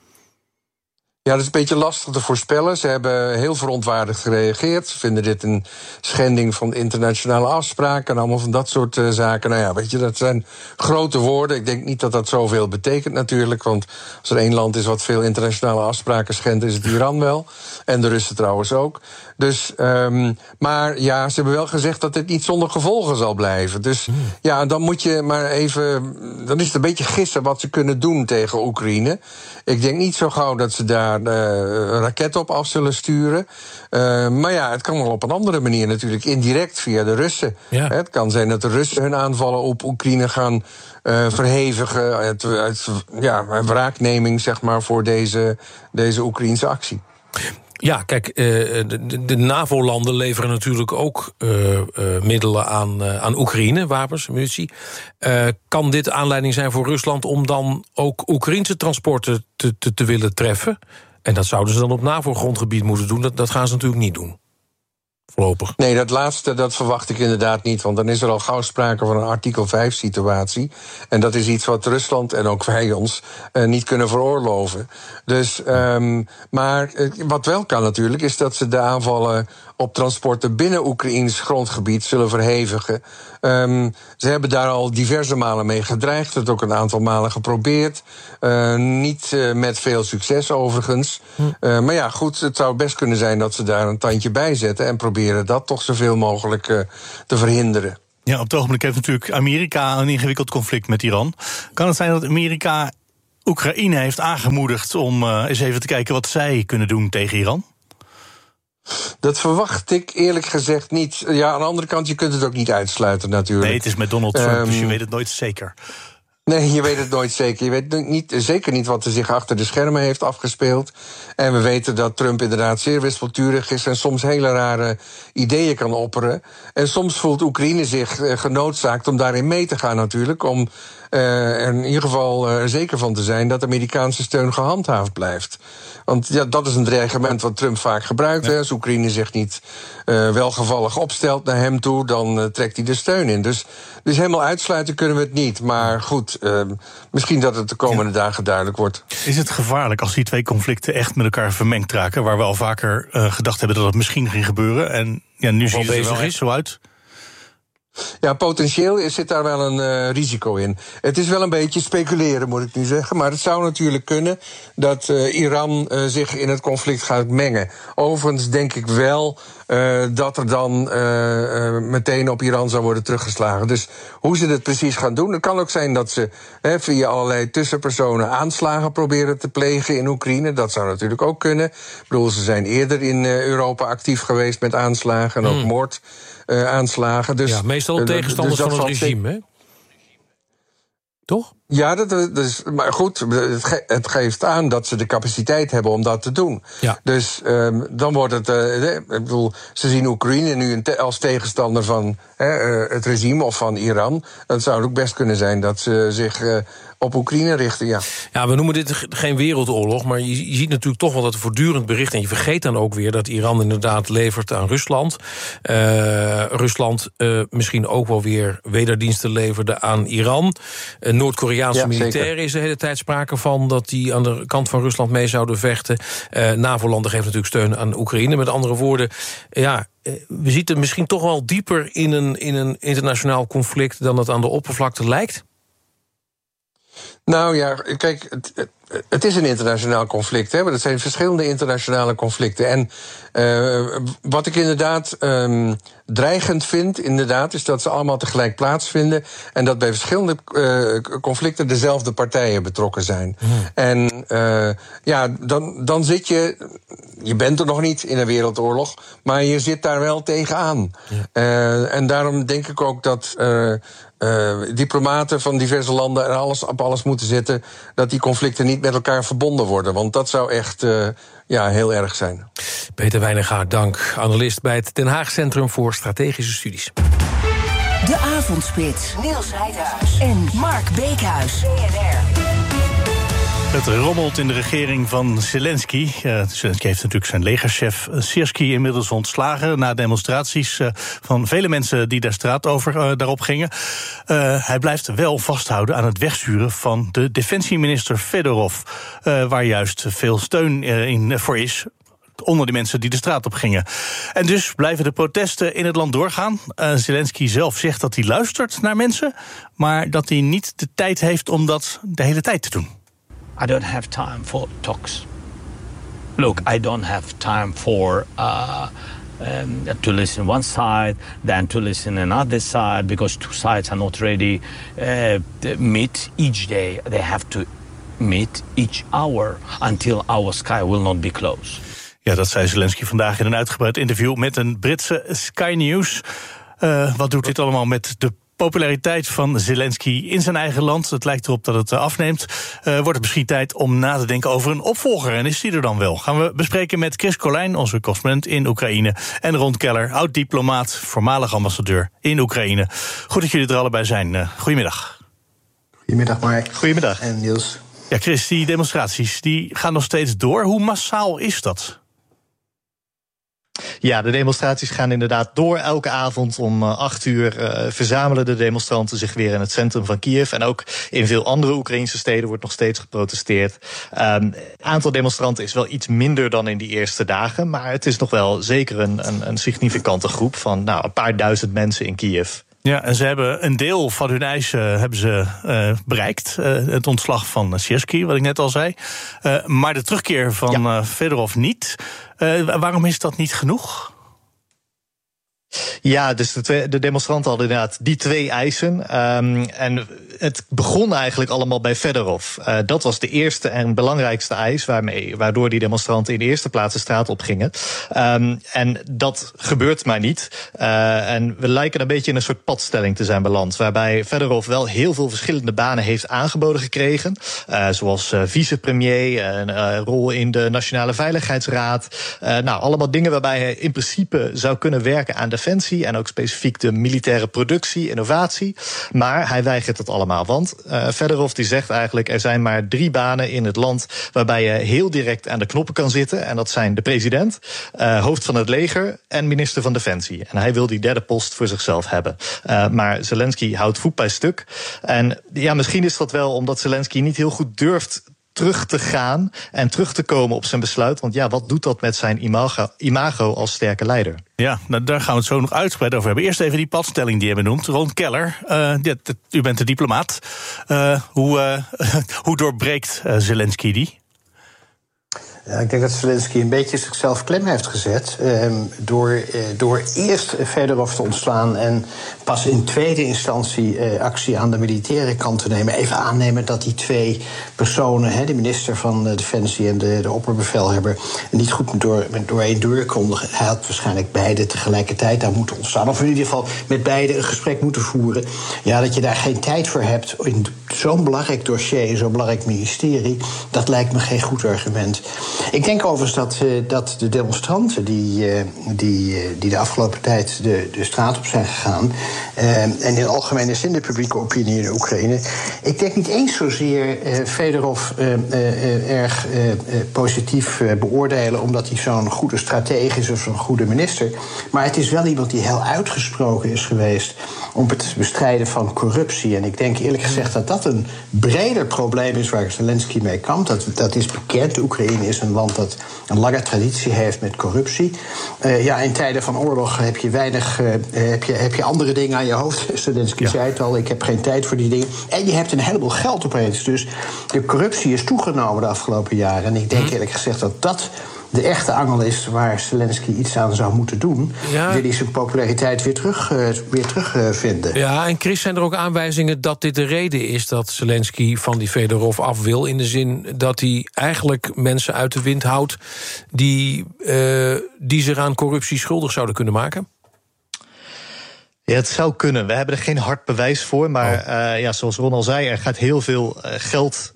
Ja, dat is een beetje lastig te voorspellen. Ze hebben heel verontwaardigd gereageerd. Ze vinden dit een schending van de internationale afspraken en allemaal van dat soort zaken. Nou ja, weet je, dat zijn grote woorden. Ik denk niet dat dat zoveel betekent natuurlijk, want als er 1 land is wat veel internationale afspraken schendt, is het Iran wel. En de Russen trouwens ook. Dus, maar ja, ze hebben wel gezegd dat dit niet zonder gevolgen zal blijven. Dus ja, dan moet je maar even, dan is het een beetje gissen wat ze kunnen doen tegen Oekraïne. Ik denk niet zo gauw dat ze daar raketten op af zullen sturen. Maar ja, het kan wel op een andere manier natuurlijk, indirect via de Russen. Ja. Het kan zijn dat de Russen hun aanvallen op Oekraïne gaan verhevigen uit wraakneming, zeg maar, voor deze Oekraïense actie. Ja, kijk, de NAVO-landen leveren natuurlijk ook middelen aan Oekraïne, wapens, munitie. Kan dit aanleiding zijn voor Rusland om dan ook Oekraïnse transporten te willen treffen? En dat zouden ze dan op NAVO-grondgebied moeten doen. Dat gaan ze natuurlijk niet doen. Voorlopig. Nee, dat laatste dat verwacht ik inderdaad niet. Want dan is er al gauw sprake van een artikel 5-situatie. En dat is iets wat Rusland en ook wij ons niet kunnen veroorloven. Dus, maar wat wel kan natuurlijk, is dat ze de aanvallen op transporten binnen Oekraïns grondgebied zullen verhevigen. Ze hebben daar al diverse malen mee gedreigd. Het ook een aantal malen geprobeerd. Niet met veel succes overigens. Maar ja, goed, het zou best kunnen zijn dat ze daar een tandje bij zetten en proberen dat toch zoveel mogelijk te verhinderen. Ja, op het ogenblik heeft natuurlijk Amerika een ingewikkeld conflict met Iran. Kan het zijn dat Amerika Oekraïne heeft aangemoedigd om eens even te kijken wat zij kunnen doen tegen Iran? Dat verwacht ik eerlijk gezegd niet. Ja, aan de andere kant, je kunt het ook niet uitsluiten natuurlijk. Nee, het is met Donald Trump, dus je weet het nooit zeker. Nee, je weet het nooit zeker. Je weet zeker niet wat er zich achter de schermen heeft afgespeeld. En we weten dat Trump inderdaad zeer wispelturig is en soms hele rare ideeën kan opperen. En soms voelt Oekraïne zich genoodzaakt om daarin mee te gaan natuurlijk. Om er in ieder geval er zeker van te zijn dat Amerikaanse steun gehandhaafd blijft. Want ja, dat is een dreigement wat Trump vaak gebruikt. Ja. Als Oekraïne zich niet welgevallig opstelt naar hem toe, dan trekt hij de steun in. Dus helemaal uitsluiten kunnen we het niet. Maar goed, misschien dat het de komende dagen duidelijk wordt. Is het gevaarlijk als die twee conflicten echt met elkaar vermengd raken, waar we al vaker gedacht hebben dat het misschien ging gebeuren? En ja, nu ziet het er wel echt zo uit. Ja, potentieel zit daar wel een risico in. Het is wel een beetje speculeren, moet ik nu zeggen. Maar het zou natuurlijk kunnen dat Iran zich in het conflict gaat mengen. Overigens denk ik wel dat er dan meteen op Iran zou worden teruggeslagen. Dus hoe ze het precies gaan doen... Het kan ook zijn dat ze via allerlei tussenpersonen aanslagen proberen te plegen in Oekraïne. Dat zou natuurlijk ook kunnen. Ik bedoel, ze zijn eerder in Europa actief geweest met aanslagen en ook moordaanslagen. Dus, ja, meestal tegenstanders van het regime, hè? Toch? Ja, dat is, maar goed, het geeft aan dat ze de capaciteit hebben om dat te doen. Ja. Dus dan wordt het... ik bedoel, ze zien Oekraïne nu als tegenstander van het regime of van Iran. Dat zou ook best kunnen zijn dat ze zich op Oekraïne richten, ja. Ja, we noemen dit geen wereldoorlog, maar je ziet natuurlijk toch wel dat er voortdurend bericht, en je vergeet dan ook weer dat Iran inderdaad levert aan Rusland. Rusland misschien ook wel weer wederdiensten leverde aan Iran. Noord-Koreaanse militairen is de hele tijd sprake van dat die aan de kant van Rusland mee zouden vechten. NAVO-landen geven natuurlijk steun aan Oekraïne. Met andere woorden, ja, we zitten misschien toch wel dieper in een internationaal conflict dan het aan de oppervlakte lijkt. Nou ja, kijk, het is een internationaal conflict. Hè? Maar dat zijn verschillende internationale conflicten. En wat ik inderdaad dreigend vind, inderdaad, is dat ze allemaal tegelijk plaatsvinden. En dat bij verschillende conflicten dezelfde partijen betrokken zijn. En ja, dan zit je... Je bent er nog niet in een wereldoorlog, maar je zit daar wel tegenaan. Ja. En daarom denk ik ook dat diplomaten van diverse landen er op alles moeten zetten dat die conflicten niet met elkaar verbonden worden. Want dat zou echt heel erg zijn. Peter Wijngaard, dank. Analist bij het Den Haag Centrum voor Strategische Studies. De Avondspits. Niels Heidhuis en Mark Beekhuis. BNR. Het rommelt in de regering van Zelensky. Zelensky heeft natuurlijk zijn legerchef Syrský inmiddels ontslagen na demonstraties van vele mensen die daar straat daarop gingen. Hij blijft wel vasthouden aan het wegsturen van de defensieminister Fedorov, waar juist veel steun voor is onder de mensen die de straat op gingen. En dus blijven de protesten in het land doorgaan. Zelensky zelf zegt dat hij luistert naar mensen, maar dat hij niet de tijd heeft om dat de hele tijd te doen. I don't have time for talks. Look, I don't have time for to listen one side, then to listen another side, because two sides are not ready to meet each day. They have to meet each hour until our sky will not be closed. Ja, dat zei Zelensky vandaag in een uitgebreid interview met een Britse Sky News. Wat doet dit allemaal met de populariteit van Zelensky in zijn eigen land? Het lijkt erop dat het afneemt. Wordt het misschien tijd om na te denken over een opvolger? En is die er dan wel? Gaan we bespreken met Chris Colijn, onze correspondent in Oekraïne, en Ron Keller, oud-diplomaat, voormalig ambassadeur in Oekraïne. Goed dat jullie er allebei zijn. Goedemiddag. Goedemiddag, Mark. Goedemiddag. En Niels. Ja, Chris, die demonstraties die gaan nog steeds door. Hoe massaal is dat? Ja, de demonstraties gaan inderdaad door. Elke avond om 8 uur verzamelen de demonstranten zich weer in het centrum van Kiev. En ook in veel andere Oekraïnse steden wordt nog steeds geprotesteerd. Het aantal demonstranten is wel iets minder dan in die eerste dagen. Maar het is nog wel zeker een significante groep van een paar duizend mensen in Kiev. Ja, en ze hebben een deel van hun eisen bereikt. Het ontslag van Sierski, wat ik net al zei. Maar de terugkeer van Fedorov niet. Waarom is dat niet genoeg? Ja, dus de demonstranten hadden inderdaad die 2 eisen. En het begon eigenlijk allemaal bij Fedorov. Dat was de eerste en belangrijkste eis waardoor die demonstranten in de eerste plaats de straat op gingen. En dat gebeurt maar niet. En we lijken een beetje in een soort padstelling te zijn beland. Waarbij Fedorov wel heel veel verschillende banen heeft aangeboden gekregen. Zoals vicepremier, een rol in de Nationale Veiligheidsraad. Allemaal dingen waarbij hij in principe zou kunnen werken aan defensie en ook specifiek de militaire productie, innovatie. Maar hij weigert het allemaal. Want Fedorov die zegt eigenlijk, er zijn maar 3 banen in het land waarbij je heel direct aan de knoppen kan zitten. En dat zijn de president, hoofd van het leger en minister van Defensie. En hij wil die derde post voor zichzelf hebben. Maar Zelensky houdt voet bij stuk. En ja, misschien is dat wel omdat Zelensky niet heel goed durft terug te gaan en terug te komen op zijn besluit. Want ja, wat doet dat met zijn imago als sterke leider? Ja, daar gaan we het zo nog uitgebreid over hebben. Eerst even die padstelling die je benoemt. Ron Keller, u bent de diplomaat. Hoe doorbreekt Zelensky die? Ja, ik denk dat Zelensky een beetje zichzelf klem heeft gezet door eerst Fedorov te ontslaan en pas in tweede instantie actie aan de militaire kant te nemen. Even aannemen dat die 2 personen, de minister van Defensie en de opperbevelhebber, niet goed door één deur konden. Hij had waarschijnlijk beide tegelijkertijd daar moeten ontstaan. Of in ieder geval met beide een gesprek moeten voeren. Ja, dat je daar geen tijd voor hebt in zo'n belangrijk dossier, in zo'n belangrijk ministerie, dat lijkt me geen goed argument. Ik denk overigens dat de demonstranten die de afgelopen tijd de straat op zijn gegaan, en in het algemeen is in de publieke opinie in de Oekraïne, ik denk niet eens zozeer Fedorov erg positief beoordelen omdat hij zo'n goede stratege is of zo'n goede minister. Maar het is wel iemand die heel uitgesproken is geweest om het bestrijden van corruptie. En ik denk eerlijk gezegd dat dat een breder probleem is waar Zelensky mee kampt. Dat is bekend. De Oekraïne is een land dat een lange traditie heeft met corruptie. In tijden van oorlog heb je heb je andere dingen aan je hoofd. Zelensky zei het al, ik heb geen tijd voor die dingen. En je hebt een heleboel geld opeens. Dus de corruptie is toegenomen de afgelopen jaren. En ik denk eerlijk gezegd dat de echte angel is waar Zelensky iets aan zou moeten doen. Ja. Wil hij zijn populariteit weer terugvinden. Ja, en Chris, zijn er ook aanwijzingen dat dit de reden is dat Zelensky van die Fedorov af wil, in de zin dat hij eigenlijk mensen uit de wind houdt die zich aan corruptie schuldig zouden kunnen maken? Ja, het zou kunnen. We hebben er geen hard bewijs voor. Maar zoals Ron al zei, er gaat heel veel geld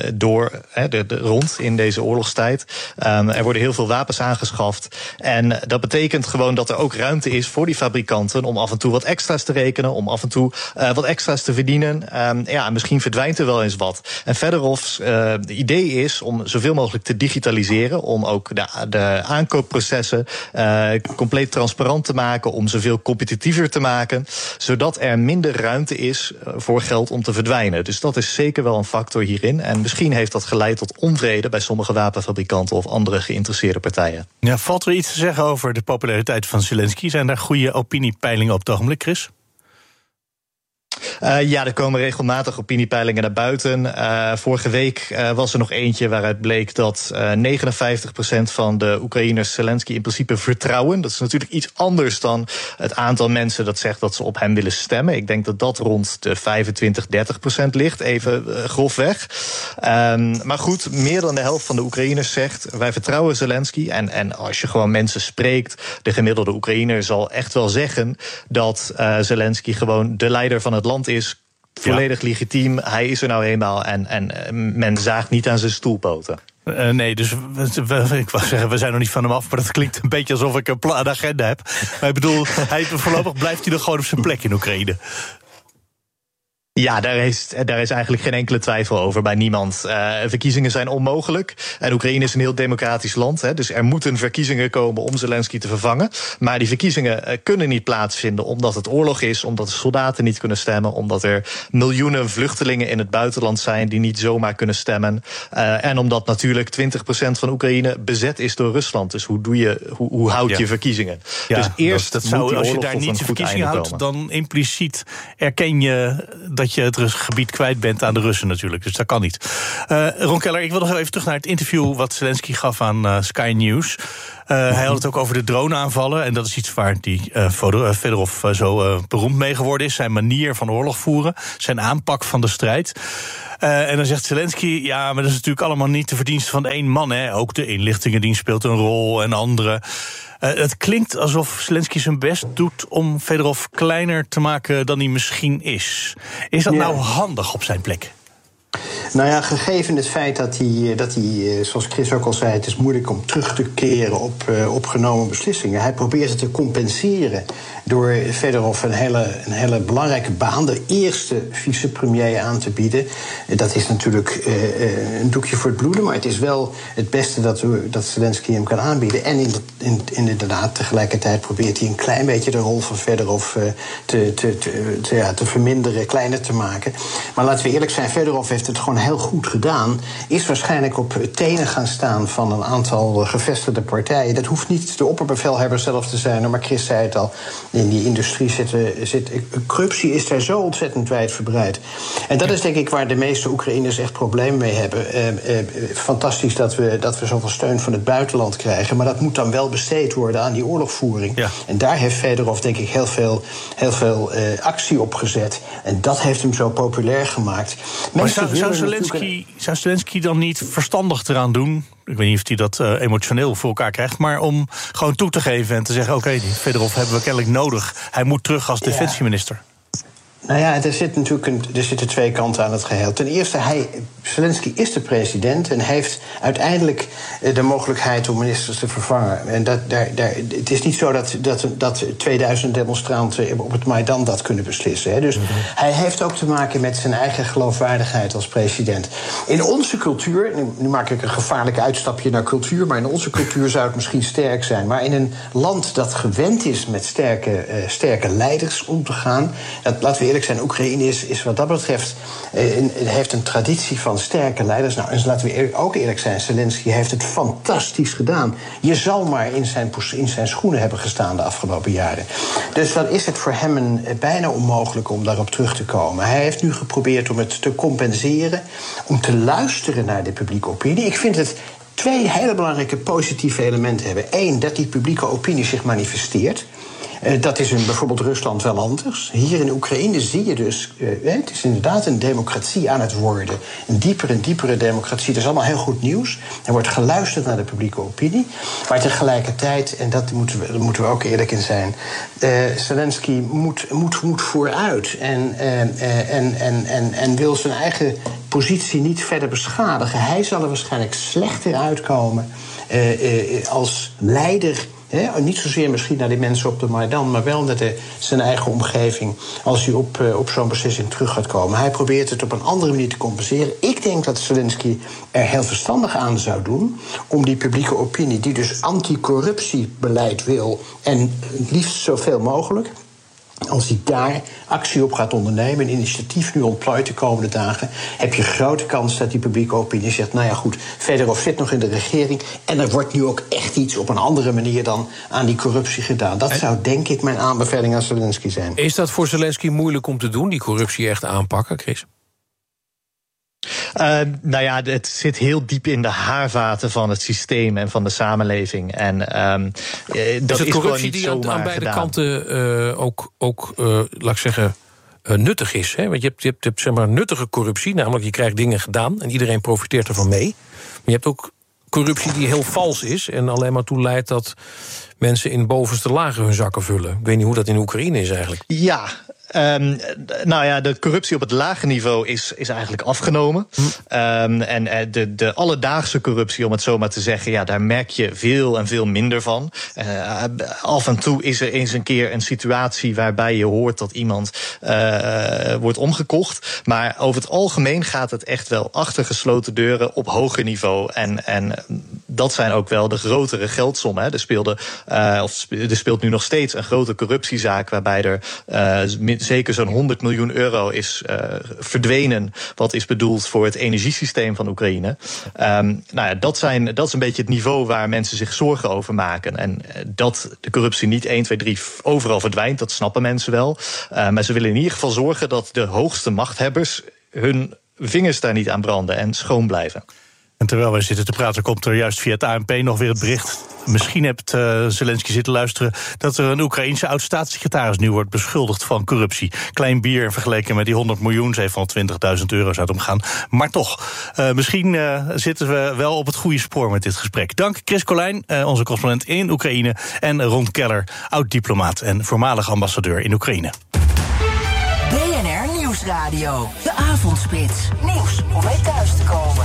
rond in deze oorlogstijd. Er worden heel veel wapens aangeschaft. En dat betekent gewoon dat er ook ruimte is voor die fabrikanten om af en toe wat extra's te rekenen, om af en toe wat extra's te verdienen. En misschien verdwijnt er wel eens wat. En Fedorovs idee is om zoveel mogelijk te digitaliseren, om ook de aankoopprocessen compleet transparant te maken, om zoveel competitiever te maken, zodat er minder ruimte is voor geld om te verdwijnen. Dus dat is zeker wel een factor hierin. En misschien heeft dat geleid tot onvrede bij sommige wapenfabrikanten of andere geïnteresseerde partijen. Ja, valt er iets te zeggen over de populariteit van Zelensky? Zijn daar goede opiniepeilingen op het ogenblik, Chris? Er komen regelmatig opiniepeilingen naar buiten. Vorige week was er nog eentje waaruit bleek dat 59% van de Oekraïners Zelensky in principe vertrouwen. Dat is natuurlijk iets anders dan het aantal mensen dat zegt dat ze op hem willen stemmen. Ik denk dat dat rond de 25-30% ligt, even grofweg. Maar goed, meer dan de helft van de Oekraïners zegt wij vertrouwen Zelensky. En als je gewoon mensen spreekt, de gemiddelde Oekraïner zal echt wel zeggen dat Zelensky gewoon de leider van het land is, volledig legitiem. Hij is er nou eenmaal en men zaagt niet aan zijn stoelpoten. Nee, dus ik wou zeggen, we zijn nog niet van hem af, maar dat klinkt een beetje alsof ik een agenda heb. Maar ik bedoel, voorlopig blijft hij nog gewoon op zijn plek in Oekraïne. Ja, daar is eigenlijk geen enkele twijfel over bij niemand. Verkiezingen zijn onmogelijk. En Oekraïne is een heel democratisch land. Hè, dus er moeten verkiezingen komen om Zelensky te vervangen. Maar die verkiezingen kunnen niet plaatsvinden omdat het oorlog is, omdat de soldaten niet kunnen stemmen, omdat er miljoenen vluchtelingen in het buitenland zijn die niet zomaar kunnen stemmen. En omdat natuurlijk 20% van Oekraïne bezet is door Rusland. Dus hoe houd je verkiezingen? Ja, dus eerst dat zou, als je daar tot niet een de goed verkiezingen einde houdt, komen. dan impliciet erken je dat je het gebied kwijt bent aan de Russen natuurlijk. Dus dat kan niet. Ron Keller, ik wil nog even terug naar het interview wat Zelensky gaf aan Sky News. Hij had het ook over de droneaanvallen. En dat is iets waar die Fedorov zo beroemd mee geworden is. Zijn manier van oorlog voeren. Zijn aanpak van de strijd. En dan zegt Zelensky, ja, maar dat is natuurlijk allemaal niet de verdienste van één man. Hè. Ook de inlichtingendienst speelt een rol en andere. Het klinkt alsof Zelensky zijn best doet om Fedorov kleiner te maken dan hij misschien is. Is dat nou handig op zijn plek? Nou ja, gegeven het feit dat hij, zoals Chris ook al zei, het is moeilijk om terug te keren op genomen beslissingen. Hij probeert het te compenseren door Fedorov een hele belangrijke baan, de eerste vicepremier, aan te bieden. Dat is natuurlijk een doekje voor het bloeden, maar het is wel het beste dat Zelensky hem kan aanbieden. En inderdaad, tegelijkertijd probeert hij een klein beetje de rol van Fedorov te verminderen, kleiner te maken. Maar laten we eerlijk zijn, Fedorov heeft het gewoon heel goed gedaan. Is waarschijnlijk op tenen gaan staan van een aantal gevestigde partijen. Dat hoeft niet de opperbevelhebber zelf te zijn, maar Chris zei het al. In die industrie zit corruptie is daar zo ontzettend wijdverbreid. En dat is denk ik waar de meeste Oekraïners echt problemen mee hebben. Fantastisch dat we zoveel steun van het buitenland krijgen, maar dat moet dan wel besteed worden aan die oorlogvoering. Ja. En daar heeft Fedorov denk ik heel veel actie op gezet. En dat heeft hem zo populair gemaakt. Maar zou Zelensky dan niet verstandig eraan doen? Ik weet niet of hij dat emotioneel voor elkaar krijgt, maar om gewoon toe te geven en te zeggen, oké, die Fedorov hebben we kennelijk nodig. Hij moet terug als defensieminister. Nou ja, er zitten twee kanten aan het geheel. Ten eerste, Zelensky is de president en heeft uiteindelijk de mogelijkheid om ministers te vervangen. En het is niet zo dat 2000 demonstranten op het Maidan dat kunnen beslissen. Hè. Dus hij heeft ook te maken met zijn eigen geloofwaardigheid als president. In onze cultuur, nu maak ik een gevaarlijk uitstapje naar cultuur, maar in onze cultuur zou het misschien sterk zijn. Maar in een land dat gewend is met sterke leiders om te gaan, laten we eerlijk zijn, Oekraïne is wat dat betreft heeft een traditie van sterke leiders. Nou, en laten we ook eerlijk zijn, Zelensky heeft het fantastisch gedaan. Je zal maar in zijn schoenen hebben gestaan de afgelopen jaren. Dus dan is het voor hem bijna onmogelijk om daarop terug te komen. Hij heeft nu geprobeerd om het te compenseren, om te luisteren naar de publieke opinie. Ik vind het twee hele belangrijke positieve elementen hebben. Eén, dat die publieke opinie zich manifesteert. Dat is in bijvoorbeeld Rusland wel anders. Hier in Oekraïne zie je dus, het is inderdaad een democratie aan het worden. Een diepere democratie. Dat is allemaal heel goed nieuws. Er wordt geluisterd naar de publieke opinie. Maar tegelijkertijd, en daar moeten we ook eerlijk in zijn, Zelensky moet vooruit. En wil zijn eigen positie niet verder beschadigen. Hij zal er waarschijnlijk slechter uitkomen als leider. Niet zozeer misschien naar die mensen op de Maidan, maar wel naar zijn eigen omgeving, als hij op zo'n beslissing terug gaat komen. Hij probeert het op een andere manier te compenseren. Ik denk dat Zelensky er heel verstandig aan zou doen om die publieke opinie, die dus anticorruptiebeleid wil, en het liefst zoveel mogelijk, als hij daar actie op gaat ondernemen, een initiatief nu ontplooit de komende dagen, heb je grote kans dat die publieke opinie zegt, nou ja goed, Fedorov zit nog in de regering en er wordt nu ook echt iets op een andere manier dan aan die corruptie gedaan. Dat zou denk ik mijn aanbeveling aan Zelensky zijn. Is dat voor Zelensky moeilijk om te doen, die corruptie echt aanpakken, Chris? Nou ja, het zit heel diep in de haarvaten van het systeem en van de samenleving. En dat is corruptie die aan beide kanten ook laat ik zeggen, nuttig is. Hè? Want je hebt zeg maar nuttige corruptie, namelijk je krijgt dingen gedaan en iedereen profiteert ervan mee. Maar je hebt ook corruptie die heel vals is en alleen maar toe leidt dat mensen in bovenste lagen hun zakken vullen. Ik weet niet hoe dat in Oekraïne is eigenlijk. Ja. Nou ja, de corruptie op het lage niveau is eigenlijk afgenomen. En de alledaagse corruptie, om het zo maar te zeggen, ja, daar merk je veel en veel minder van. Af en toe is er eens een keer een situatie waarbij je hoort dat iemand wordt omgekocht. Maar over het algemeen gaat het echt wel achter gesloten deuren op hoger niveau. En dat zijn ook wel de grotere geldsommen. Hè. Er speelt nu nog steeds een grote corruptiezaak waarbij er zeker zo'n 100 miljoen euro is verdwenen, wat is bedoeld voor het energiesysteem van Oekraïne. Nou ja, dat is een beetje het niveau waar mensen zich zorgen over maken. En dat de corruptie niet 1, 2, 3 overal verdwijnt, dat snappen mensen wel. Maar ze willen in ieder geval zorgen dat de hoogste machthebbers hun vingers daar niet aan branden en schoon blijven. En terwijl wij zitten te praten, komt er juist via het ANP nog weer het bericht. Misschien hebt Zelensky zitten luisteren dat er een Oekraïense oud-staatssecretaris nu wordt beschuldigd van corruptie. Klein bier vergeleken met die 100 miljoen, 720.000 euro zou het omgaan. Maar toch, misschien zitten we wel op het goede spoor met dit gesprek. Dank Chris Colijn, onze correspondent in Oekraïne, en Ron Keller, oud-diplomaat en voormalig ambassadeur in Oekraïne. BNR Nieuwsradio, de avondspits. Nieuws om mee thuis te komen.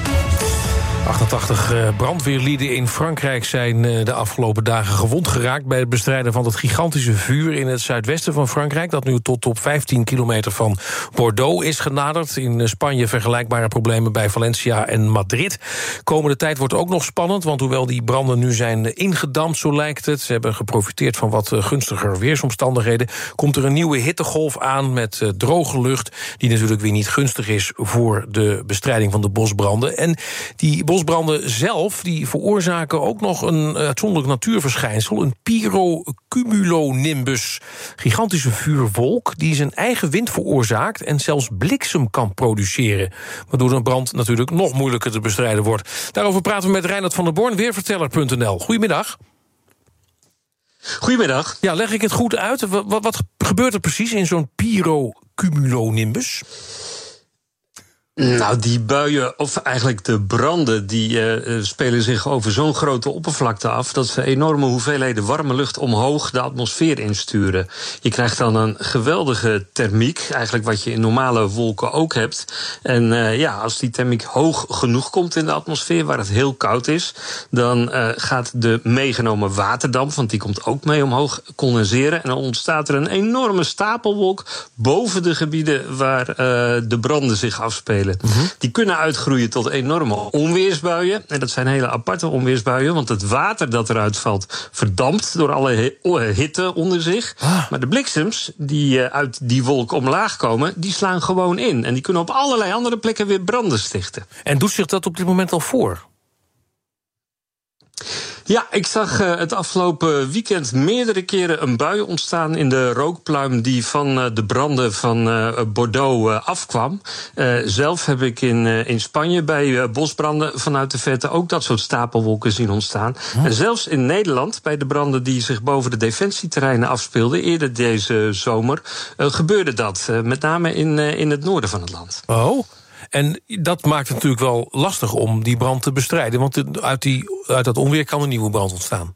88 brandweerlieden in Frankrijk zijn de afgelopen dagen gewond geraakt bij het bestrijden van het gigantische vuur in het zuidwesten van Frankrijk, dat nu tot op 15 kilometer van Bordeaux is genaderd. In Spanje vergelijkbare problemen bij Valencia en Madrid. Komende tijd wordt ook nog spannend, want hoewel die branden nu zijn ingedampt, zo lijkt het, ze hebben geprofiteerd van wat gunstiger weersomstandigheden, komt er een nieuwe hittegolf aan met droge lucht, die natuurlijk weer niet gunstig is voor de bestrijding van de bosbranden. En die bosbranden zelf die veroorzaken ook nog een uitzonderlijk natuurverschijnsel, een pyrocumulonimbus. Gigantische vuurwolk die zijn eigen wind veroorzaakt en zelfs bliksem kan produceren, waardoor een brand natuurlijk nog moeilijker te bestrijden wordt. Daarover praten we met Reinhard van der Born, weerverteller.nl. Goedemiddag. Goedemiddag. Ja, leg ik het goed uit? Wat gebeurt er precies in zo'n pyrocumulonimbus? Nou, die buien, of eigenlijk de branden, die spelen zich over zo'n grote oppervlakte af dat ze enorme hoeveelheden warme lucht omhoog de atmosfeer insturen. Je krijgt dan een geweldige thermiek, eigenlijk wat je in normale wolken ook hebt. En als die thermiek hoog genoeg komt in de atmosfeer, waar het heel koud is, dan gaat de meegenomen waterdamp, want die komt ook mee omhoog, condenseren. En dan ontstaat er een enorme stapelwolk boven de gebieden waar de branden zich afspelen. Die kunnen uitgroeien tot enorme onweersbuien. En dat zijn hele aparte onweersbuien, want het water dat eruit valt verdampt door alle hitte onder zich. Maar de bliksems die uit die wolk omlaag komen, die slaan gewoon in. En die kunnen op allerlei andere plekken weer branden stichten. En doet zich dat op dit moment al voor? Ja, ik zag het afgelopen weekend meerdere keren een bui ontstaan in de rookpluim die van de branden van Bordeaux afkwam. Zelf heb ik in Spanje bij bosbranden vanuit de verte ook dat soort stapelwolken zien ontstaan. En zelfs in Nederland, bij de branden die zich boven de defensieterreinen afspeelden eerder deze zomer, gebeurde dat. Met name in het noorden van het land. Oh. En dat maakt het natuurlijk wel lastig om die brand te bestrijden, want uit dat onweer kan een nieuwe brand ontstaan.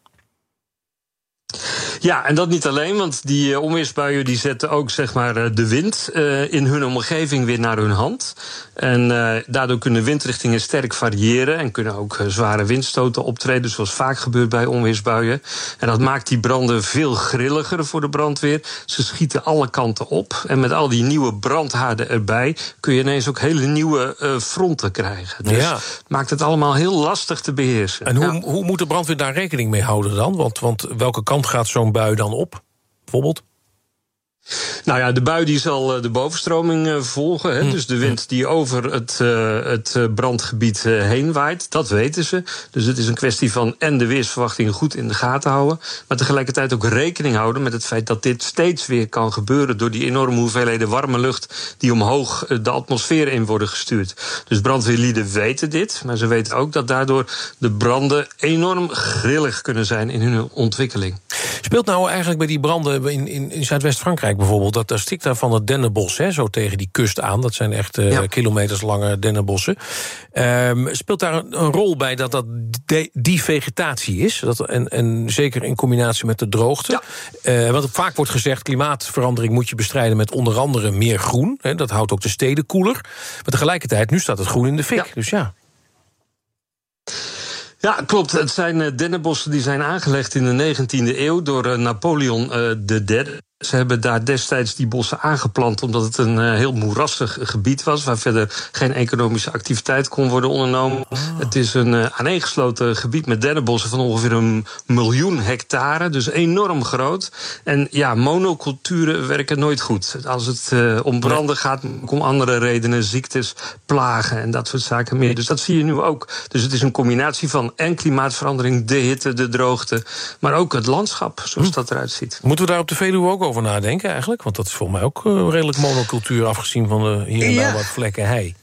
Ja, en dat niet alleen, want die onweersbuien die zetten ook zeg maar de wind in hun omgeving weer naar hun hand. En daardoor kunnen windrichtingen sterk variëren en kunnen ook zware windstoten optreden, zoals vaak gebeurt bij onweersbuien. En dat maakt die branden veel grilliger voor de brandweer. Ze schieten alle kanten op. En met al die nieuwe brandhaarden erbij kun je ineens ook hele nieuwe fronten krijgen. Dus maakt het allemaal heel lastig te beheersen. En hoe moet de brandweer daar rekening mee houden dan? Want welke kant gaat zo'n bui dan op, bijvoorbeeld? Nou ja, de bui die zal de bovenstroming volgen. Hè? Dus de wind die over het brandgebied heen waait, dat weten ze. Dus het is een kwestie van en de weersverwachtingen goed in de gaten houden, maar tegelijkertijd ook rekening houden met het feit dat dit steeds weer kan gebeuren door die enorme hoeveelheden warme lucht die omhoog de atmosfeer in worden gestuurd. Dus brandweerlieden weten dit, maar ze weten ook dat daardoor de branden enorm grillig kunnen zijn in hun ontwikkeling. Speelt nou eigenlijk bij die branden in Zuidwest-Frankrijk bijvoorbeeld... daar stikt daar van het dennenbos, zo tegen die kust aan. Dat zijn echt kilometers lange dennenbossen. Speelt daar een rol bij dat die vegetatie is? En zeker in combinatie met de droogte. Want vaak wordt gezegd, klimaatverandering moet je bestrijden... met onder andere meer groen. Dat houdt ook de steden koeler. Maar tegelijkertijd, nu staat het groen in de fik. Dus ja. Ja, klopt. Het zijn dennenbossen die zijn aangelegd in de 19e eeuw... door Napoleon III. Ze hebben daar destijds die bossen aangeplant... omdat het een heel moerassig gebied was... waar verder geen economische activiteit kon worden ondernomen. Het is een aaneengesloten gebied met dennenbossen... van ongeveer 1 miljoen hectare, dus enorm groot. En ja, monoculturen werken nooit goed. Als het om branden gaat, om andere redenen... ziektes, plagen en dat soort zaken meer. Dus dat zie je nu ook. Dus het is een combinatie van en klimaatverandering... de hitte, de droogte, maar ook het landschap, zoals dat eruit ziet. Moeten we daar op de Veluwe ook over nadenken eigenlijk? Want dat is volgens mij ook redelijk monocultuur... afgezien van de hier en daar wat vlekken hei.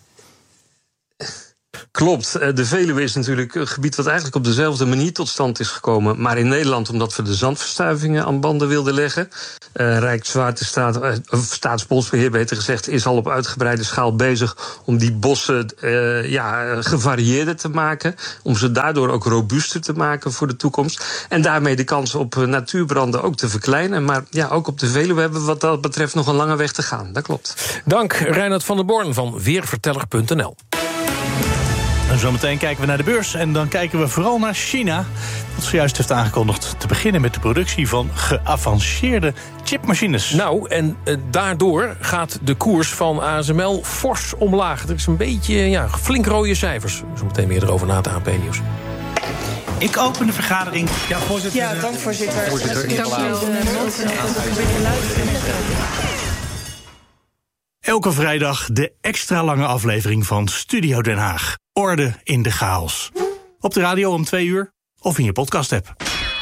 Klopt. De Veluwe is natuurlijk een gebied wat eigenlijk op dezelfde manier tot stand is gekomen. Maar in Nederland omdat we de zandverstuivingen aan banden wilden leggen. Rijkswaterstaat, Staatsbosbeheer beter gezegd, is al op uitgebreide schaal bezig om die bossen gevarieerder te maken. Om ze daardoor ook robuuster te maken voor de toekomst. En daarmee de kans op natuurbranden ook te verkleinen. Maar ja, ook op de Veluwe hebben we wat dat betreft nog een lange weg te gaan. Dat klopt. Dank Reinhard van der Born van Weerverteller.nl. En zometeen kijken we naar de beurs en dan kijken we vooral naar China... dat zojuist heeft aangekondigd te beginnen met de productie van geavanceerde chipmachines. Nou, en daardoor gaat de koers van ASML fors omlaag. Er is een beetje flink rode cijfers. Zometeen meer erover na het ANP-nieuws. Ik open de vergadering. Ja, voorzitter. Ja, dank voorzitter. Elke vrijdag de extra lange aflevering van Studio Den Haag. Orde in de chaos. Op de radio om 2 uur of in je podcast-app.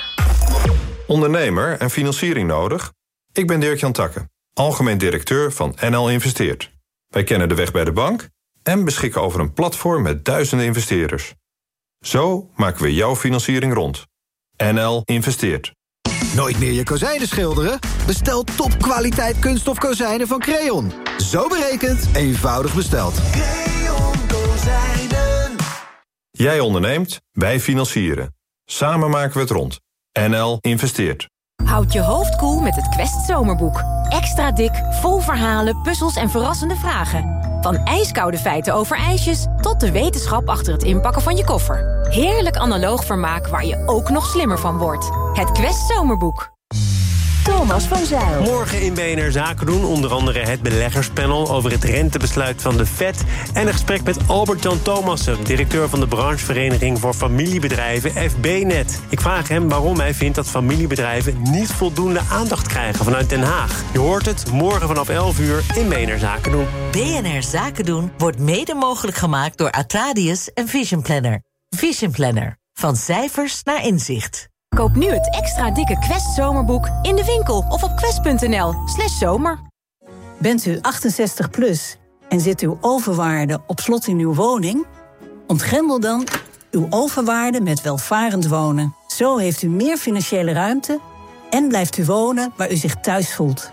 Ondernemer en financiering nodig? Ik ben Dirk-Jan Takke, algemeen directeur van NL Investeert. Wij kennen de weg bij de bank en beschikken over een platform met duizenden investeerders. Zo maken we jouw financiering rond. NL Investeert. Nooit meer je kozijnen schilderen? Bestel topkwaliteit kunststof kozijnen van Creon. Zo berekend, eenvoudig besteld. Creon Kozijnen. Jij onderneemt, wij financieren. Samen maken we het rond. NL Investeert. Houd je hoofd koel met het Quest Zomerboek. Extra dik, vol verhalen, puzzels en verrassende vragen. Van ijskoude feiten over ijsjes tot de wetenschap achter het inpakken van je koffer. Heerlijk analoog vermaak waar je ook nog slimmer van wordt. Het Quest Zomerboek. Thomas van Zijl. Morgen in BNR Zaken doen onder andere het beleggerspanel over het rentebesluit van de Fed en een gesprek met Albert-Jan Thomassen, directeur van de branchevereniging voor familiebedrijven FBNet. Ik vraag hem waarom hij vindt dat familiebedrijven niet voldoende aandacht krijgen vanuit Den Haag. Je hoort het morgen vanaf 11 uur in BNR Zaken doen. BNR Zaken doen wordt mede mogelijk gemaakt door Atradius en Vision Planner. Vision Planner. Van cijfers naar inzicht. Koop nu het extra dikke Quest Zomerboek in de winkel of op quest.nl/zomer. Bent u 68 plus en zit uw overwaarde op slot in uw woning? Ontgrendel dan uw overwaarde met welvarend wonen. Zo heeft u meer financiële ruimte en blijft u wonen waar u zich thuis voelt.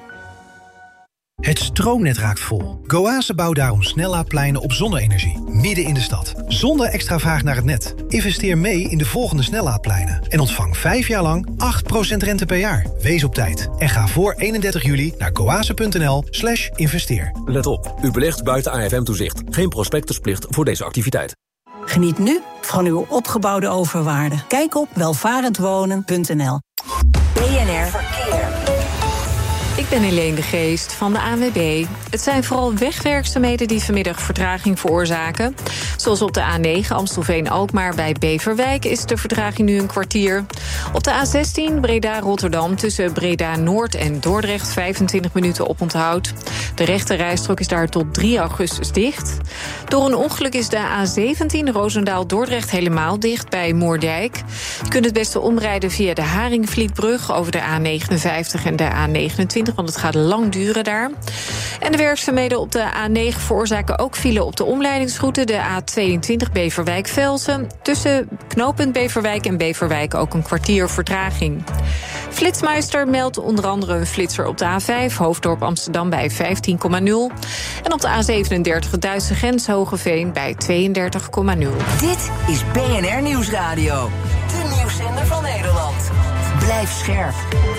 Het stroomnet raakt vol. Goase bouwt daarom snellaadpleinen op zonne-energie, midden in de stad. Zonder extra vraag naar het net. Investeer mee in de volgende snellaadpleinen. En ontvang 5 jaar lang 8% rente per jaar. Wees op tijd. En ga voor 31 juli naar goase.nl/investeer. Let op, u belegt buiten AFM-toezicht. Geen prospectusplicht voor deze activiteit. Geniet nu van uw opgebouwde overwaarde. Kijk op welvarendwonen.nl. BNR Verkeer. Ik ben Helene de Geest van de ANWB. Het zijn vooral wegwerkzaamheden die vanmiddag vertraging veroorzaken. Zoals op de A9 Amstelveen-Alkmaar bij Beverwijk is de vertraging nu een kwartier. Op de A16 Breda-Rotterdam tussen Breda-Noord en Dordrecht 25 minuten oponthoud. De rechte rijstrook is daar tot 3 augustus dicht. Door een ongeluk is de A17 Roosendaal-Dordrecht helemaal dicht bij Moerdijk. Je kunt het beste omrijden via de Haringvlietbrug over de A59 en de A29... want het gaat lang duren daar. En de werkzaamheden op de A9 veroorzaken ook file op de omleidingsroute... de A22 Beverwijk-Velsen. Tussen knooppunt Beverwijk en Beverwijk ook een kwartier vertraging. Flitsmeister meldt onder andere een flitser op de A5... Hoofddorp Amsterdam bij 15,0. En op de A37 het Duitse grens Hogeveen bij 32,0. Dit is BNR Nieuwsradio. De nieuwszender van Nederland. Blijf scherp.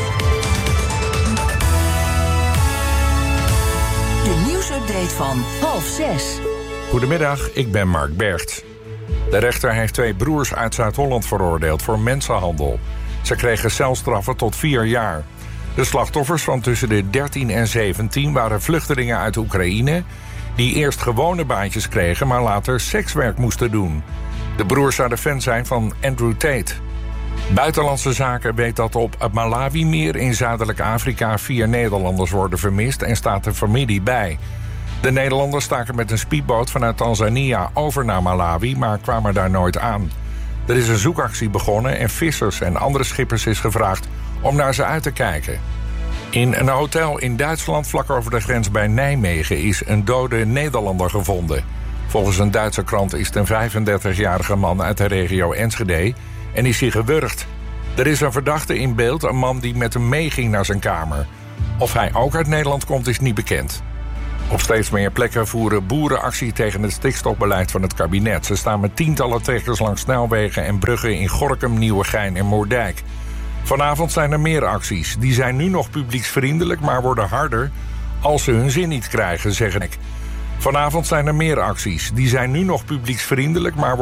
De nieuwsupdate van 5:30. Goedemiddag, ik ben Mark Bergt. De rechter heeft 2 broers uit Zuid-Holland veroordeeld voor mensenhandel. Ze kregen celstraffen tot 4 jaar. De slachtoffers van tussen de 13 en 17 waren vluchtelingen uit Oekraïne... die eerst gewone baantjes kregen, maar later sekswerk moesten doen. De broers zouden fan zijn van Andrew Tate. Buitenlandse Zaken weet dat op het Malawi-meer in Zuidelijk Afrika 4 Nederlanders worden vermist en staat de familie bij. De Nederlanders staken met een speedboot vanuit Tanzania over naar Malawi, maar kwamen daar nooit aan. Er is een zoekactie begonnen en vissers en andere schippers is gevraagd om naar ze uit te kijken. In een hotel in Duitsland, vlak over de grens bij Nijmegen, is een dode Nederlander gevonden. Volgens een Duitse krant is het een 35-jarige man uit de regio Enschede en is hij gewurgd. Er is een verdachte in beeld, een man die met hem meeging naar zijn kamer. Of hij ook uit Nederland komt, is niet bekend. Op steeds meer plekken voeren boeren actie tegen het stikstofbeleid van het kabinet. Ze staan met tientallen trekkers langs snelwegen en bruggen in Gorinchem, Nieuwegein en Moerdijk. Vanavond zijn er meer acties. Die zijn nu nog publieksvriendelijk, maar worden harder als ze hun zin niet krijgen, zeg ik. Vanavond zijn er meer acties. Die zijn nu nog publieksvriendelijk, maar